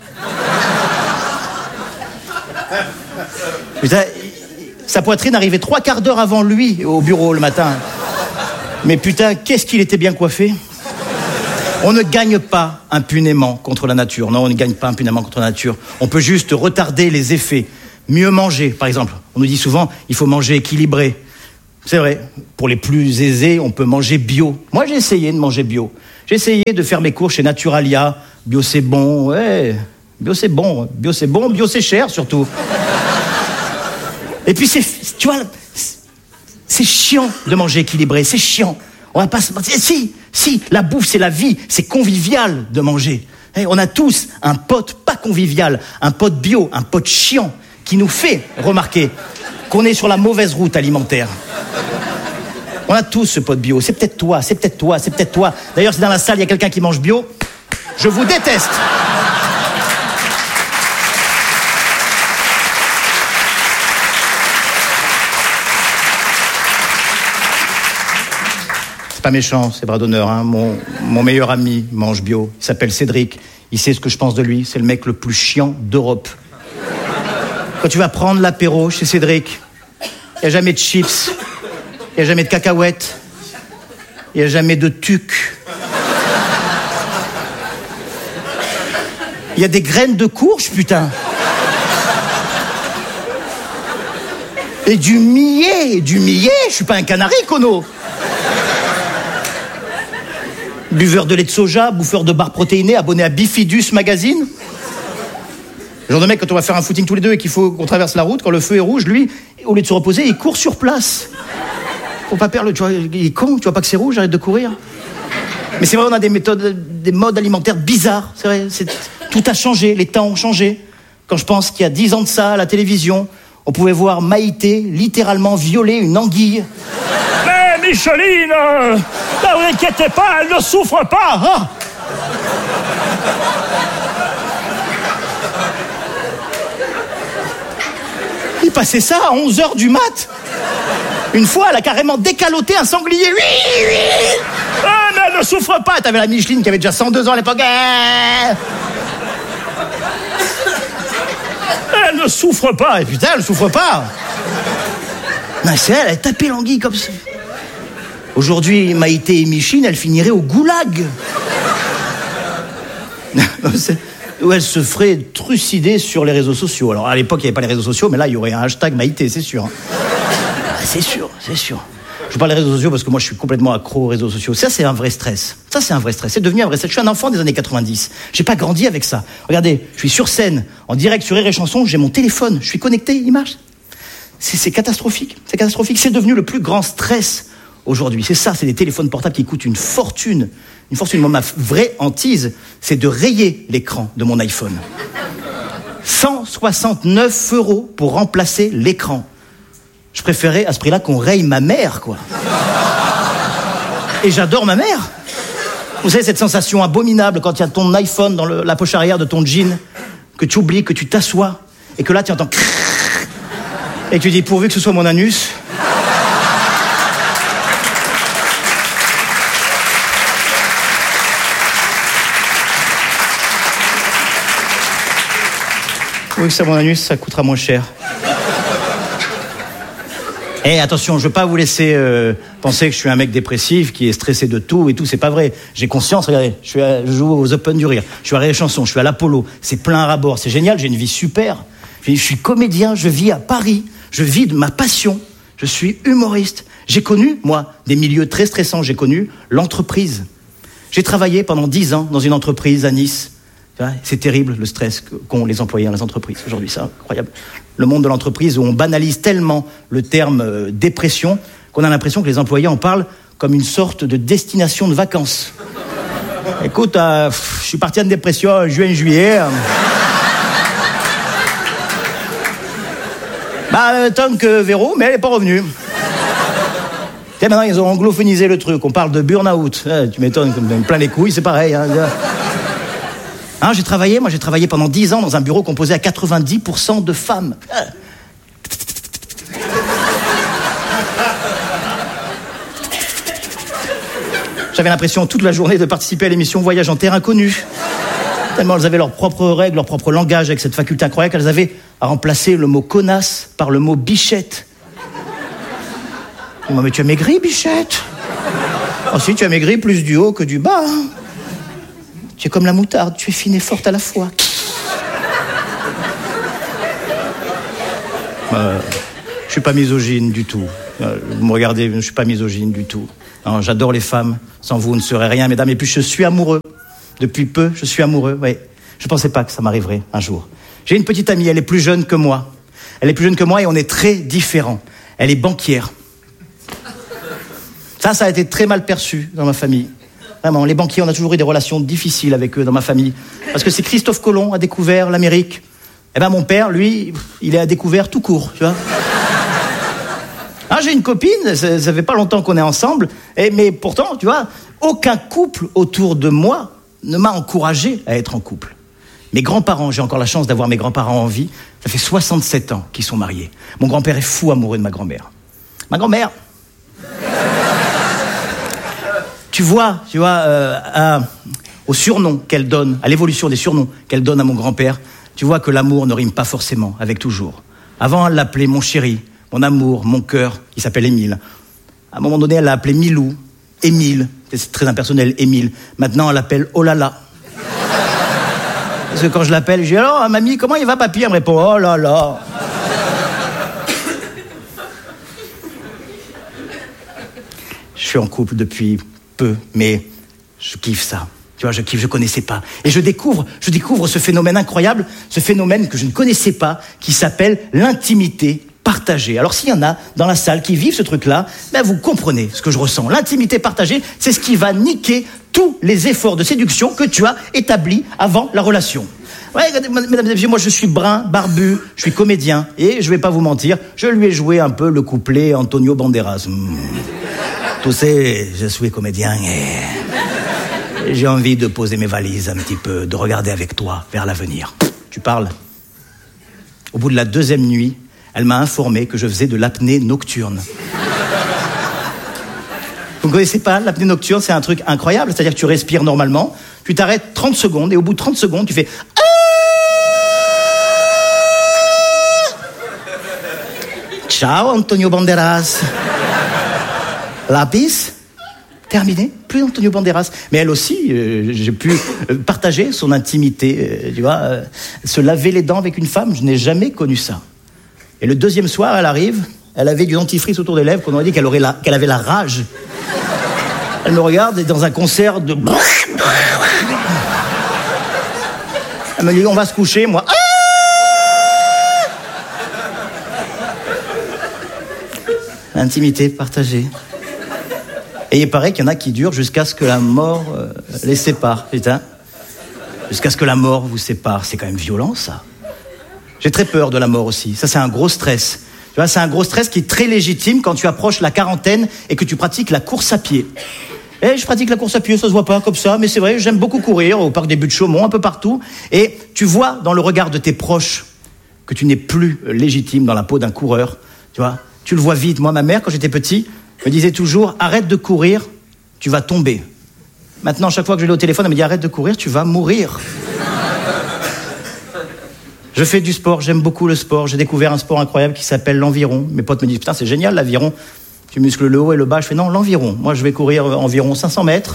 Putain, sa poitrine arrivait trois quarts d'heure avant lui au bureau le matin. Mais putain, qu'est-ce qu'il était bien coiffé. On ne gagne pas impunément contre la nature. Non, on ne gagne pas impunément contre la nature. On peut juste retarder les effets. Mieux manger, par exemple. On nous dit souvent, il faut manger équilibré. C'est vrai. Pour les plus aisés, on peut manger bio. Moi, j'ai essayé de manger bio. J'ai J'ai essayé de faire mes cours chez Naturalia. Bio c'est bon, ouais. Bio c'est bon, bio c'est bon, bio c'est cher surtout. Et puis c'est, tu vois, c'est chiant de manger équilibré, c'est chiant. On va pas se mentir. Si, si, la bouffe c'est la vie, c'est convivial de manger. Hey, on a tous un pote pas convivial, un pote bio, un pote chiant qui nous fait remarquer qu'on est sur la mauvaise route alimentaire. On a tous ce pote bio. C'est peut-être toi, c'est peut-être toi, c'est peut-être toi. D'ailleurs, si dans la salle, il y a quelqu'un qui mange bio, je vous déteste. C'est pas méchant, c'est bras d'honneur. Hein. Mon, mon meilleur ami mange bio. Il s'appelle Cédric. Il sait ce que je pense de lui. C'est le mec le plus chiant d'Europe. Quand tu vas prendre l'apéro chez Cédric, il n'y a jamais de chips. Il n'y a jamais de cacahuètes. Il n'y a jamais de tuc. Il y a des graines de courge, putain. Et du millet, du millet. Je suis pas un canari, Kono. Buveur de lait de soja, bouffeur de barres protéinées, abonné à Bifidus Magazine. Le genre de mec, quand on va faire un footing tous les deux et qu'il faut qu'on traverse la route, quand le feu est rouge, lui, au lieu de se reposer, il court sur place. Faut pas perdre, tu vois, il est con, tu vois pas que c'est rouge, arrête de courir. Mais c'est vrai, on a des méthodes, des modes alimentaires bizarres, c'est vrai, c'est, tout a changé, les temps ont changé. Quand je pense qu'il y a dix ans de ça, à la télévision, on pouvait voir Maïté littéralement violer une anguille. Mais Micheline, euh, ne vous inquiétez pas, elle ne souffre pas, hein. Il passait ça à onze heures du mat. Une fois, elle a carrément décaloté un sanglier. Oui, oui. Ah, mais elle ne souffre pas. T'avais la Micheline qui avait déjà cent deux ans à l'époque. Elle ne souffre pas. Et putain, elle ne souffre pas. Non, c'est elle, elle a tapé l'anguille comme ça. Aujourd'hui, Maïté et Micheline, elles finiraient au goulag. Où elle se ferait trucider sur les réseaux sociaux. Alors, à l'époque, il n'y avait pas les réseaux sociaux, mais là, il y aurait un hashtag Maïté, c'est sûr. C'est sûr, c'est sûr. Je parle des réseaux sociaux parce que moi, je suis complètement accro aux réseaux sociaux. Ça, c'est un vrai stress. Ça, c'est un vrai stress. C'est devenu un vrai stress. Je suis un enfant des années quatre-vingt-dix. J'ai pas grandi avec ça. Regardez, je suis sur scène, en direct sur Rire et Chanson, j'ai mon téléphone, je suis connecté, il marche. C'est, c'est catastrophique. C'est catastrophique. C'est devenu le plus grand stress aujourd'hui. C'est ça, c'est des téléphones portables qui coûtent une fortune. Une fortune. Moi, ma vraie hantise, c'est de rayer l'écran de mon iPhone. cent soixante-neuf euros pour remplacer l'écran. Je préférais à ce prix-là qu'on raye ma mère, quoi. Et j'adore ma mère. Vous savez, cette sensation abominable quand il y a ton iPhone dans le, la poche arrière de ton jean, que tu oublies, que tu t'assois, et que là, tu entends... Et tu dis, pourvu que ce soit mon anus... Oui, que c'est mon anus, ça coûtera moins cher. Eh, attention, je veux pas vous laisser euh, penser que je suis un mec dépressif qui est stressé de tout et tout, c'est pas vrai. J'ai conscience, regardez, je, suis à, je joue aux Open du Rire, je suis à Rire et Chanson, je suis à l'Apollo, c'est plein à rabord, c'est génial, j'ai une vie super. Je suis comédien, je vis à Paris, je vis de ma passion, je suis humoriste. J'ai connu, moi, des milieux très stressants, j'ai connu l'entreprise. J'ai travaillé pendant dix ans dans une entreprise à Nice. C'est terrible le stress qu'ont les employés dans les entreprises aujourd'hui, c'est incroyable. Le monde de l'entreprise où on banalise tellement le terme euh, dépression qu'on a l'impression que les employés en parlent comme une sorte de destination de vacances. Écoute, euh, je suis parti en dépression en juin, juillet. Euh... bah, tant que Véro, mais elle n'est pas revenue. Et maintenant, ils ont anglophonisé le truc. On parle de burn-out. Eh, tu m'étonnes, comme plein les couilles, c'est pareil. Hein. Hein, j'ai travaillé, moi j'ai travaillé pendant dix ans dans un bureau composé à quatre-vingt-dix pour cent de femmes. J'avais l'impression toute la journée de participer à l'émission Voyage en terre inconnue. Tellement elles avaient leurs propres règles, leur propre langage, avec cette faculté incroyable qu'elles avaient à remplacer le mot connasse par le mot bichette. Mais tu as maigri, bichette? Oh si, tu as maigri plus du haut que du bas. Hein. Tu es comme la moutarde, tu es fine et forte à la fois. Euh, je suis pas misogyne du tout. Euh, vous me regardez, je suis pas misogyne du tout. Non, j'adore les femmes. Sans vous, on ne serait rien, mesdames. Et puis, je suis amoureux. Depuis peu, je suis amoureux, oui. Je ne pensais pas que ça m'arriverait un jour. J'ai une petite amie, elle est plus jeune que moi. Elle est plus jeune que moi et on est très différents. Elle est banquière. Ça, ça a été très mal perçu dans ma famille. Vraiment, les banquiers, on a toujours eu des relations difficiles avec eux dans ma famille. Parce que c'est Christophe Colomb a découvert l'Amérique. Eh ben, mon père, lui, il a découvert tout court, tu vois. Ah, j'ai une copine, ça, ça fait pas longtemps qu'on est ensemble, et, mais pourtant, tu vois, aucun couple autour de moi ne m'a encouragé à être en couple. Mes grands-parents, j'ai encore la chance d'avoir mes grands-parents en vie, ça fait soixante-sept ans qu'ils sont mariés. Mon grand-père est fou amoureux de ma grand-mère. Ma grand-mère, tu vois, tu vois, euh, à, au surnom qu'elle donne, à l'évolution des surnoms qu'elle donne à mon grand-père, tu vois que l'amour ne rime pas forcément avec toujours. Avant, elle l'appelait mon chéri, mon amour, mon cœur, il s'appelle Émile. À un moment donné, elle l'a appelé Milou, Émile, c'est très impersonnel, Émile. Maintenant, elle l'appelle Oh là là. Parce que quand je l'appelle, je dis alors, mamie, comment il va, papy? Elle me répond Oh là là. Je suis en couple depuis peu, mais je kiffe ça. Tu vois, je kiffe, je connaissais pas. Et je découvre, je découvre ce phénomène incroyable, ce phénomène que je ne connaissais pas, qui s'appelle l'intimité partagée. Alors s'il y en a dans la salle qui vivent ce truc-là, ben vous comprenez ce que je ressens. L'intimité partagée, c'est ce qui va niquer tous les efforts de séduction que tu as établis avant la relation. Ouais, mesdames et messieurs, moi je suis brun, barbu, je suis comédien, et je vais pas vous mentir, je lui ai joué un peu le couplet Antonio Banderas. Mmh. Tu sais, je suis comédien et j'ai envie de poser mes valises un petit peu, de regarder avec toi vers l'avenir. Tu parles. Au bout de la deuxième nuit, elle m'a informé que je faisais de l'apnée nocturne. Vous ne connaissez pas l'apnée nocturne? C'est un truc incroyable. C'est-à-dire que tu respires normalement, tu t'arrêtes trente secondes et au bout de trente secondes, tu fais... Ciao, Antonio Banderas. Lapis, terminé, plus Antonio Banderas. Mais elle aussi, euh, j'ai pu euh, partager son intimité, euh, tu vois, euh, se laver les dents avec une femme, je n'ai jamais connu ça. Et le deuxième soir, elle arrive, elle avait du dentifrice autour des lèvres, qu'on aurait dit qu'elle aurait la, qu'elle avait la rage. Elle me regarde et dans un concert de... Elle me dit, on va se coucher, moi... L'intimité partagée. Et il paraît qu'il y en a qui durent jusqu'à ce que la mort euh, les sépare, putain. Jusqu'à ce que la mort vous sépare. C'est quand même violent, ça. J'ai très peur de la mort aussi. Ça, c'est un gros stress. Tu vois, c'est un gros stress qui est très légitime quand tu approches la quarantaine et que tu pratiques la course à pied. Et je pratique la course à pied, ça se voit pas comme ça, mais c'est vrai, j'aime beaucoup courir au parc des Buttes-Chaumont, un peu partout. Et tu vois dans le regard de tes proches que tu n'es plus légitime dans la peau d'un coureur. Tu vois, tu le vois vite. Moi, ma mère, quand j'étais petit, me disait toujours, arrête de courir, tu vas tomber. Maintenant, chaque fois que je l'ai au téléphone, elle me dit, arrête de courir, tu vas mourir. Je fais du sport, j'aime beaucoup le sport. J'ai découvert un sport incroyable qui s'appelle l'environ. Mes potes me disent, putain, c'est génial, l'aviron. Tu muscles le haut et le bas. Je fais, non, l'environ. Moi, je vais courir environ cinq cents mètres.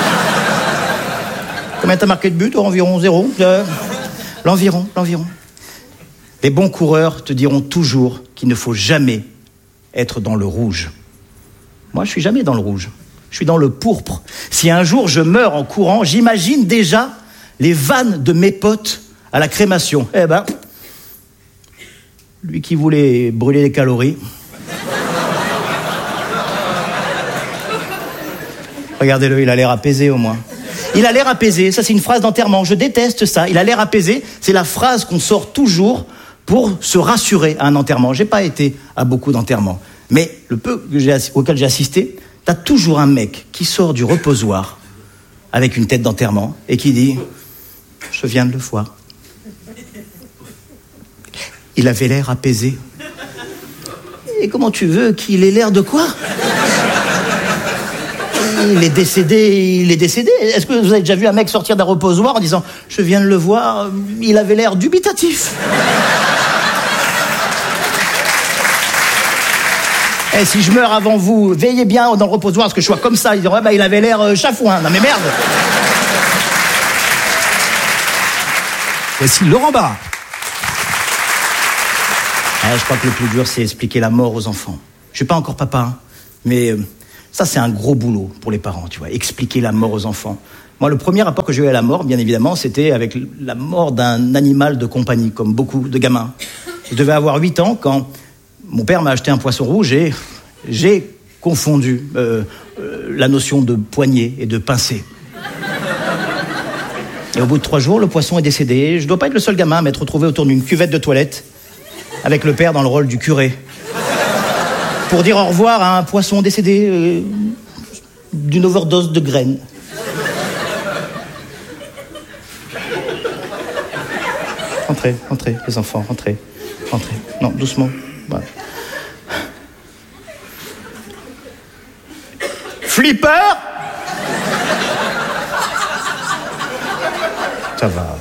Combien t'as marqué de but? Environ zéro. Euh, l'environ, l'environ. Les bons coureurs te diront toujours qu'il ne faut jamais être dans le rouge. Moi, je suis jamais dans le rouge. Je suis dans le pourpre. Si un jour je meurs en courant, j'imagine déjà les vannes de mes potes à la crémation. Eh ben, lui qui voulait brûler les calories. Regardez-le, il a l'air apaisé au moins. Il a l'air apaisé, ça c'est une phrase d'enterrement. Je déteste ça. Il a l'air apaisé, c'est la phrase qu'on sort toujours pour se rassurer à un enterrement. J'ai pas été à beaucoup d'enterrements. Mais le peu que j'ai, auquel j'ai assisté, t'as toujours un mec qui sort du reposoir avec une tête d'enterrement et qui dit « Je viens de le voir. Il avait l'air apaisé. » Et comment tu veux qu'il ait l'air de quoi? Il est décédé, il est décédé. Est-ce que vous avez déjà vu un mec sortir d'un reposoir en disant « Je viens de le voir, il avait l'air dubitatif. » Eh, si je meurs avant vous, veillez bien dans le reposoir, parce que je sois comme ça. Ils diront, ouais, bah, il avait l'air euh, chafouin. Non, mais merde. Voici Laurent Barra. Ah, je crois que le plus dur, c'est expliquer la mort aux enfants. Je suis pas encore papa, hein, mais euh, Ça, c'est un gros boulot pour les parents, tu vois, expliquer la mort aux enfants. Moi, le premier rapport que j'ai eu à la mort, bien évidemment, c'était avec la mort d'un animal de compagnie, comme beaucoup de gamins. Je devais avoir huit ans quand mon père m'a acheté un poisson rouge et j'ai confondu euh, euh, la notion de poignée et de pincée. Et au bout de trois jours, le poisson est décédé. Je dois pas être le seul gamin à m'être retrouvé autour d'une cuvette de toilette avec le père dans le rôle du curé pour dire au revoir à un poisson décédé euh, d'une overdose de graines. Entrez, entrez, les enfants, entrez, entrez. Non, doucement. Voilà. Flipper ? Ça va.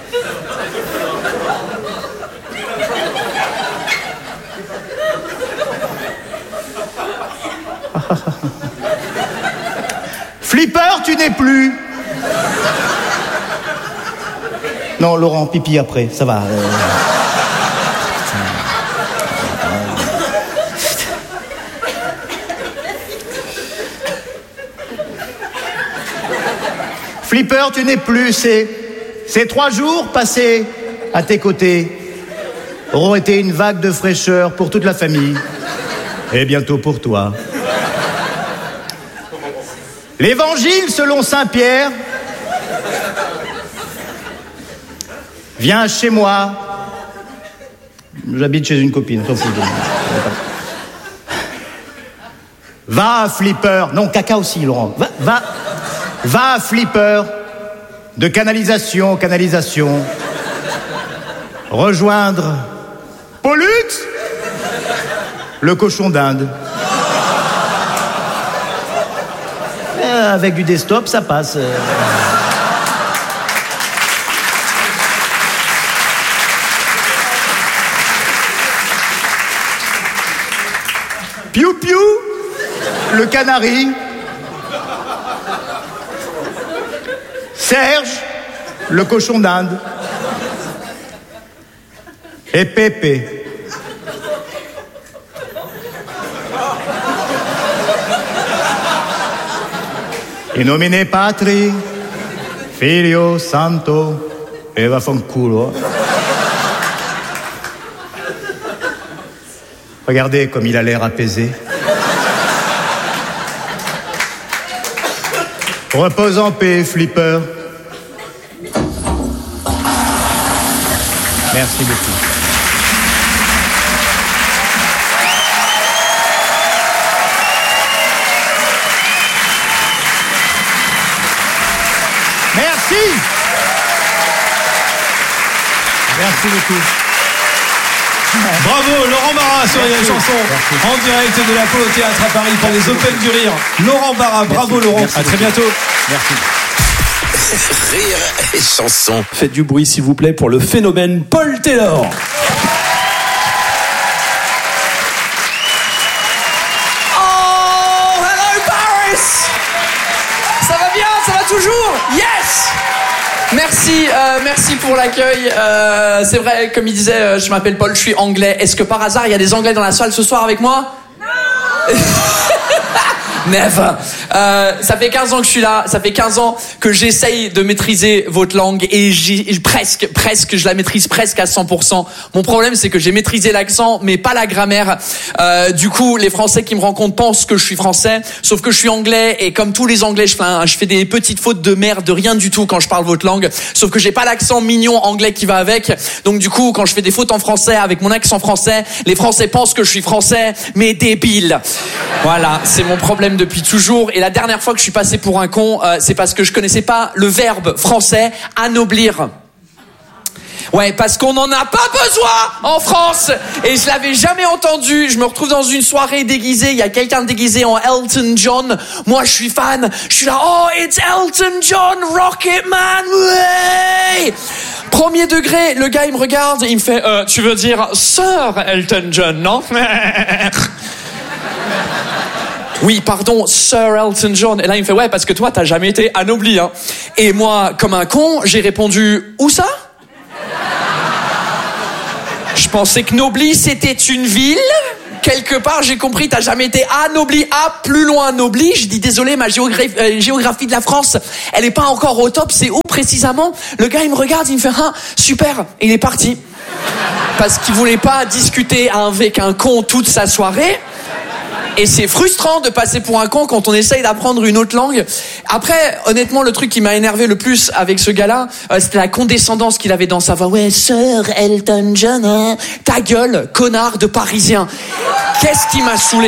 Flipper, tu n'es plus. Non, Laurent, pipi après, ça va. Euh... Flipper, tu n'es plus. Ces, ces trois jours passés à tes côtés auront été une vague de fraîcheur pour toute la famille et bientôt pour toi. L'évangile selon saint Pierre. Viens chez moi. J'habite chez une copine. T'en fous. Va, Flipper. Non, caca aussi, Laurent. Va, va, va, Flipper. De canalisation en canalisation. Rejoindre Pollux, le cochon d'Inde. Euh, avec du desktop, ça passe. Piou Piou, le canari. Serge, le cochon d'Inde. Et Pépé. In nomine Patri, Filio, Santo, e vaffanculo. Regardez comme il a l'air apaisé. Repose en paix, Flipper. Merci beaucoup. Merci. Merci beaucoup. Bravo, Laurent Barra sur les chansons en direct de l'Apollo Théâtre à Paris pour les Open du Rire. Laurent Barra, bravo Laurent, Merci à très beaucoup. bientôt. Merci. Rire et chanson. Faites du bruit s'il vous plaît pour le phénomène Paul Taylor. Oh, hello Paris. Ça va bien, ça va toujours. Yes. Merci, euh, merci pour l'accueil. Euh, c'est vrai, comme il disait, euh, je m'appelle Paul, je suis anglais. Est-ce que par hasard il y a des Anglais dans la salle ce soir avec moi? Non. Never. Euh, ça fait quinze ans que je suis là, ça fait quinze ans que j'essaye de maîtriser votre langue et j'y, presque, presque, je la maîtrise presque à cent pour cent. Mon problème, c'est que j'ai maîtrisé l'accent, mais pas la grammaire. Euh, du coup, les Français qui me rencontrent pensent que je suis français, sauf que je suis anglais et comme tous les Anglais, je fais, un, je fais des petites fautes de merde, de rien du tout quand je parle votre langue, sauf que j'ai pas l'accent mignon anglais qui va avec. Donc du coup, quand je fais des fautes en français avec mon accent français, les Français pensent que je suis français, mais débile. Voilà, c'est mon problème depuis toujours. Et la dernière fois que je suis passé pour un con, euh, c'est parce que je connaissais pas le verbe français anoblir. Ouais, parce qu'on n'en a pas besoin en France. Et je l'avais jamais entendu. Je me retrouve dans une soirée déguisée. Il y a quelqu'un déguisé en Elton John. Moi, je suis fan. Je suis là. Oh, it's Elton John, Rocketman. Ouais. Premier degré, le gars, il me regarde. Il me fait, euh, tu veux dire Sir Elton John, non? Oui, pardon, Sir Elton John. Et là, il me fait, ouais, parce que toi, t'as jamais été anobli, hein. Et moi, comme un con, j'ai répondu, où ça? Je pensais que Nobly, c'était une ville. quelque part, j'ai compris, t'as jamais été anobli. Ah, plus loin, anobli. Je dis désolé, ma géographie, euh, géographie de la France, elle est pas encore au top. C'est où précisément? Le gars, il me regarde, il me fait ah, super. Et il est parti. Parce qu'il voulait pas discuter avec un con toute sa soirée. Et c'est frustrant de passer pour un con quand on essaye d'apprendre une autre langue. Après, honnêtement, le truc qui m'a énervé le plus avec ce gars-là, euh, c'était la condescendance qu'il avait dans sa voix. Ouais, Sir Elton John, hein. Ta gueule, connard de Parisien. Qu'est-ce qui m'a saoulé?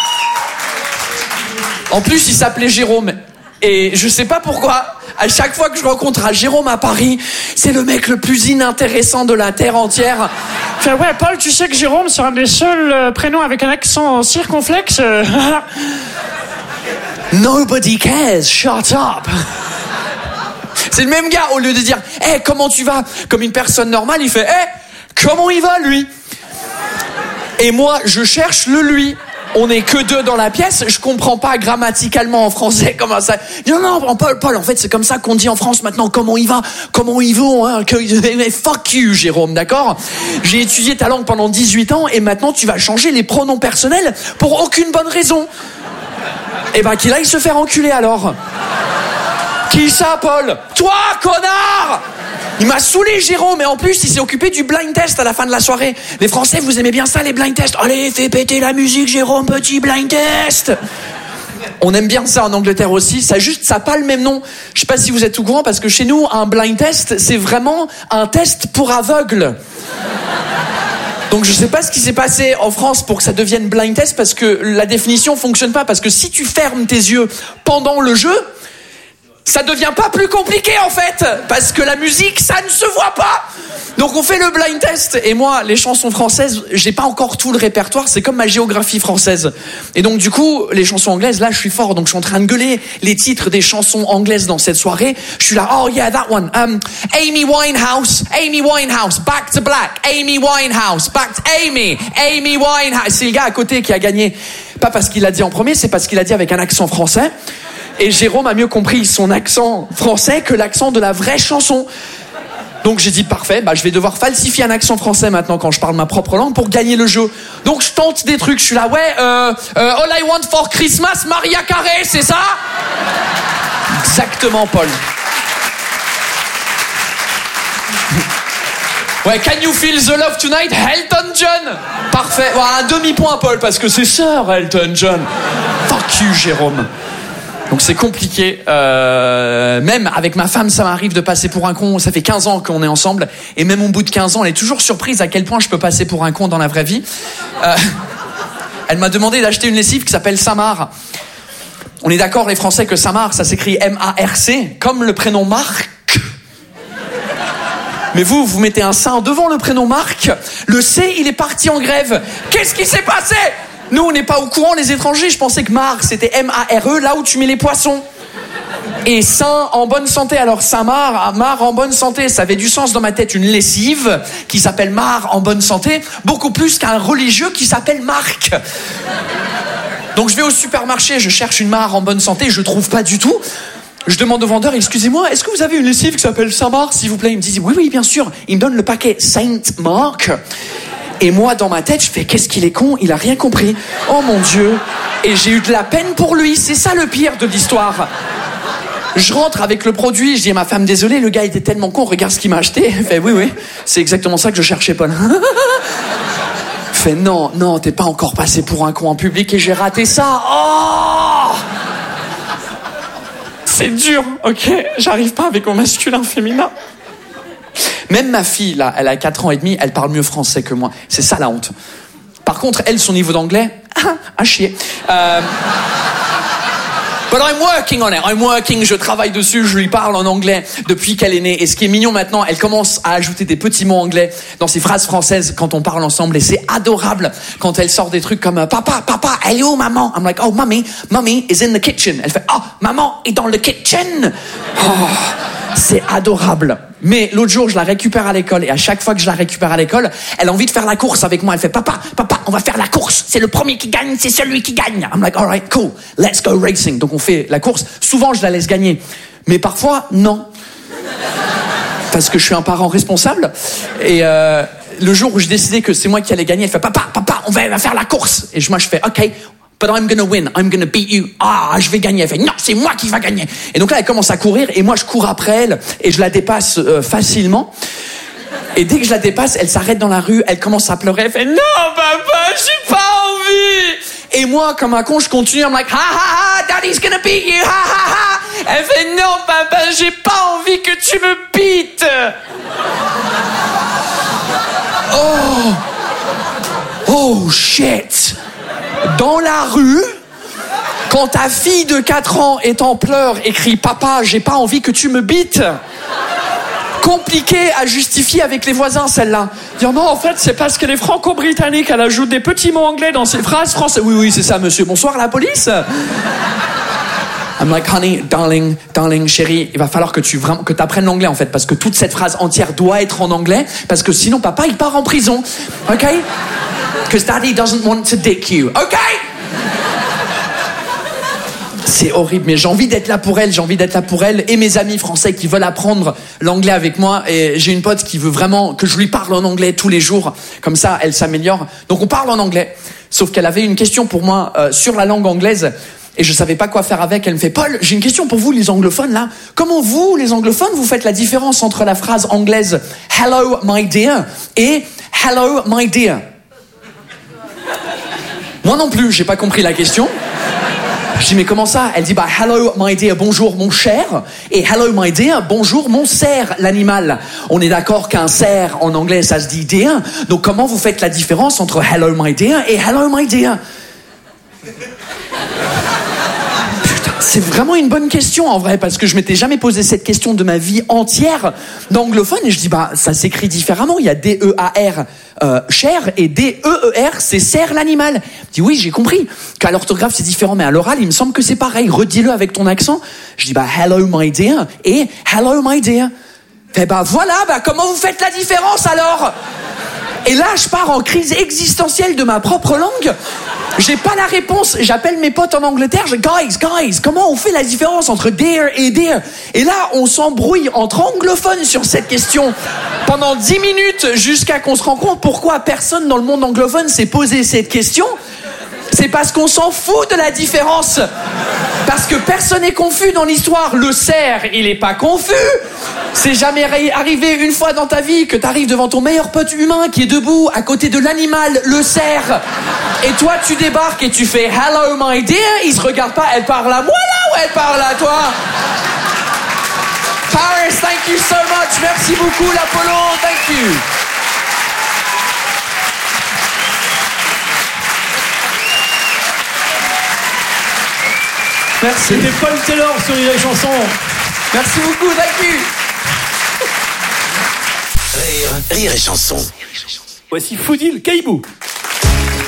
En plus, il s'appelait Jérôme. Et je sais pas pourquoi, à chaque fois que je rencontre un Jérôme à Paris, c'est le mec le plus inintéressant de la terre entière. Fait, ouais, Paul, tu sais que Jérôme, c'est un des seuls euh, prénoms avec un accent circonflexe. euh. Nobody cares, shut up. C'est le même gars, au lieu de dire « Hey, comment tu vas ?» comme une personne normale, il fait « Hey, comment il va, lui ?» Et moi, je cherche le « lui ». On n'est que deux dans la pièce, je comprends pas grammaticalement en français comment ça... Non, non, Paul, Paul, en fait, c'est comme ça qu'on dit en France maintenant, comment il va, comment ils vont, hein, que... Fuck you, Jérôme, d'accord? J'ai étudié ta langue pendant dix-huit ans et maintenant tu vas changer les pronoms personnels pour aucune bonne raison. Eh ben, qu'il aille se faire enculer alors. Qui ça, Paul? Toi, connard! Il m'a saoulé, Jérôme, et en plus, il s'est occupé du blind test à la fin de la soirée. Les Français, vous aimez bien ça, les blind tests? Allez, fais péter la musique, Jérôme, petit blind test. On aime bien ça en Angleterre aussi, ça juste, ça n'a pas le même nom. Je sais pas si vous êtes au courant, parce que chez nous, un blind test, c'est vraiment un test pour aveugles. Donc je sais pas ce qui s'est passé en France pour que ça devienne blind test, parce que la définition fonctionne pas, parce que si tu fermes tes yeux pendant le jeu, ça devient pas plus compliqué en fait, parce que la musique, ça ne se voit pas. Donc on fait le blind test, et moi, les chansons françaises, j'ai pas encore tout le répertoire, c'est comme ma géographie française. Et donc du coup, les chansons anglaises, là je suis fort, donc je suis en train de gueuler les titres des chansons anglaises dans cette soirée. Je suis là, oh yeah, that one, um, Amy Winehouse, Amy Winehouse, Back to Black, Amy Winehouse, Back to Amy, Amy Winehouse. C'est le gars à côté qui a gagné, pas parce qu'il l'a dit en premier, c'est parce qu'il a dit avec un accent français. Et Jérôme a mieux compris son accent français que l'accent de la vraie chanson. Donc j'ai dit parfait, bah je vais devoir falsifier un accent français maintenant quand je parle ma propre langue pour gagner le jeu. Donc je tente des trucs, je suis là, ouais, euh, euh, All I Want for Christmas, Maria Carey, c'est ça? Exactement, Paul. Ouais, Can You Feel the Love Tonight, Elton John. Parfait, ouais, un demi-point, Paul, parce que c'est Sir Elton John. Fuck you, Jérôme. Donc c'est compliqué, euh, même avec ma femme ça m'arrive de passer pour un con, ça fait quinze ans qu'on est ensemble, et même au bout de quinze ans elle est toujours surprise à quel point je peux passer pour un con dans la vraie vie. Euh, elle m'a demandé d'acheter une lessive qui s'appelle Samar. On est d'accord les Français que Samar ça s'écrit M A R C, comme le prénom Marc. Mais vous, vous mettez un sein devant le prénom Marc, le C il est parti en grève. Qu'est-ce qui s'est passé ? Nous, on n'est pas au courant, les étrangers. Je pensais que Mar, c'était M A R E, là où tu mets les poissons. Et Saint en bonne santé. Alors, Saint-Mar, Mar en bonne santé, ça avait du sens dans ma tête. Une lessive qui s'appelle Mar en bonne santé, beaucoup plus qu'un religieux qui s'appelle Marc. Donc, je vais au supermarché, je cherche une Mar en bonne santé, je trouve pas du tout. Je demande au vendeur, excusez-moi, est-ce que vous avez une lessive qui s'appelle Saint-Marc, s'il vous plaît? Il me dit, oui, oui, bien sûr. Il me donne le paquet Saint-Marc. Et moi, dans ma tête, je fais, qu'est-ce qu'il est con, il a rien compris. Oh mon Dieu. Et j'ai eu de la peine pour lui, c'est ça le pire de l'histoire. Je rentre avec le produit, je dis à ma femme, désolé, le gars était tellement con, regarde ce qu'il m'a acheté. Elle fait, oui, oui, c'est exactement ça que je cherchais, Paul. Je fais, non, non, t'es pas encore passé pour un con en public et j'ai raté ça. Oh! C'est dur, ok? J'arrive pas avec mon masculin féminin. Même ma fille, là, elle a quatre ans et demi, elle parle mieux français que moi. C'est ça la honte. Par contre, elle, son niveau d'anglais, ah, à chier. Euh... But I'm working on it, I'm working, je travaille dessus, je lui parle en anglais depuis qu'elle est née. Et ce qui est mignon maintenant, elle commence à ajouter des petits mots anglais dans ses phrases françaises quand on parle ensemble. Et c'est adorable quand elle sort des trucs comme « Papa, papa, elle est où maman ?» I'm like « Oh, mommy, mommy is in the kitchen. » Elle fait « Oh, maman est dans le kitchen. » Oh, c'est adorable. Mais l'autre jour, je la récupère à l'école et à chaque fois que je la récupère à l'école, elle a envie de faire la course avec moi. Elle fait « Papa, papa, on va faire la course. C'est le premier qui gagne, c'est celui qui gagne. » I'm like « All right, cool, let's go racing. » Donc on fait la course. Souvent, je la laisse gagner. Mais parfois, non. Parce que je suis un parent responsable. Et euh, le jour où j'ai décidé que c'est moi qui allais gagner, elle fait « Papa, papa, on va, on va faire la course. Et moi, je fais, OK, but I'm gonna win, I'm gonna beat you. Ah, je vais gagner. Elle fait, non, c'est moi qui va gagner. Et donc là, elle commence à courir, et moi, je cours après elle, et je la dépasse euh, facilement. Et dès que je la dépasse, elle s'arrête dans la rue, elle commence à pleurer, elle fait, non, papa, j'ai pas envie. Et moi, comme un con, je continue, I'm like, ha ha ha, daddy's gonna beat you, ha ha ha. Elle fait, non, papa, j'ai pas envie que tu me beates. Oh. Oh, shit. Dans la rue, quand ta fille de quatre ans est en pleurs et crie, papa, j'ai pas envie que tu me beates. Compliqué à justifier avec les voisins, celle-là. Dire non, en fait, c'est parce qu'elle est franco-britannique, elle ajoute des petits mots anglais dans ses phrases françaises. Oui, oui, c'est ça, monsieur. Bonsoir, la police. I'm like, honey, darling, darling, chérie, il va falloir que tu vraiment, que t'apprennes l'anglais, en fait, parce que toute cette phrase entière doit être en anglais, parce que sinon, papa, il part en prison. OK? Because daddy doesn't want to dick you. OK? C'est horrible, mais j'ai envie d'être là pour elle, j'ai envie d'être là pour elle et mes amis français qui veulent apprendre l'anglais avec moi. Et j'ai une pote qui veut vraiment que je lui parle en anglais tous les jours, comme ça elle s'améliore. Donc on parle en anglais, sauf qu'elle avait une question pour moi euh, sur la langue anglaise et je savais pas quoi faire avec. Elle me fait, Paul, j'ai une question pour vous les anglophones là. Comment vous, les anglophones, vous faites la différence entre la phrase anglaise hello my dear et hello my dear? Moi non plus, j'ai pas compris la question. Je dis, mais comment ça? Elle dit, bah, hello, my dear, bonjour, mon cher. Et hello, my dear, bonjour, mon cerf, l'animal. On est d'accord qu'un cerf, en anglais, ça se dit dear. Donc, comment vous faites la différence entre hello, my dear et hello, my dear? Putain, c'est vraiment une bonne question, en vrai, parce que je m'étais jamais posé cette question de ma vie entière d'anglophone. Et je dis, bah, ça s'écrit différemment. Il y a D E A R, euh, cher, et D E E R, c'est cerf, l'animal. Je dis, oui, j'ai compris qu'à l'orthographe, c'est différent, mais à l'oral, il me semble que c'est pareil. Redis-le avec ton accent. Je dis, bah, hello, my dear, et hello, my dear. Fait, bah, voilà, bah, comment vous faites la différence, alors? Et là, je pars en crise existentielle de ma propre langue. J'ai pas la réponse. J'appelle mes potes en Angleterre. Je dis, guys, guys, comment on fait la différence entre dear et dear? Et là, on s'embrouille entre anglophones sur cette question pendant dix minutes jusqu'à qu'on se rende compte pourquoi personne dans le monde anglophone s'est posé cette question. C'est parce qu'on s'en fout de la différence. Parce que personne n'est confus dans l'histoire. Le cerf, il est pas confus. C'est jamais arrivé une fois dans ta vie que t'arrives devant ton meilleur pote humain qui est debout à côté de l'animal, le cerf. Et toi, tu débarques et tu fais hello my dear. Il se regarde pas. Elle parle à moi là ou elle parle à toi? Paris, thank you so much. Merci beaucoup, l'Apollo. Thank you. Merci. C'était Paul Taylor sur les chansons. Merci beaucoup, thank you. Rire, rire et chanson. Voici Foudil Caïbou.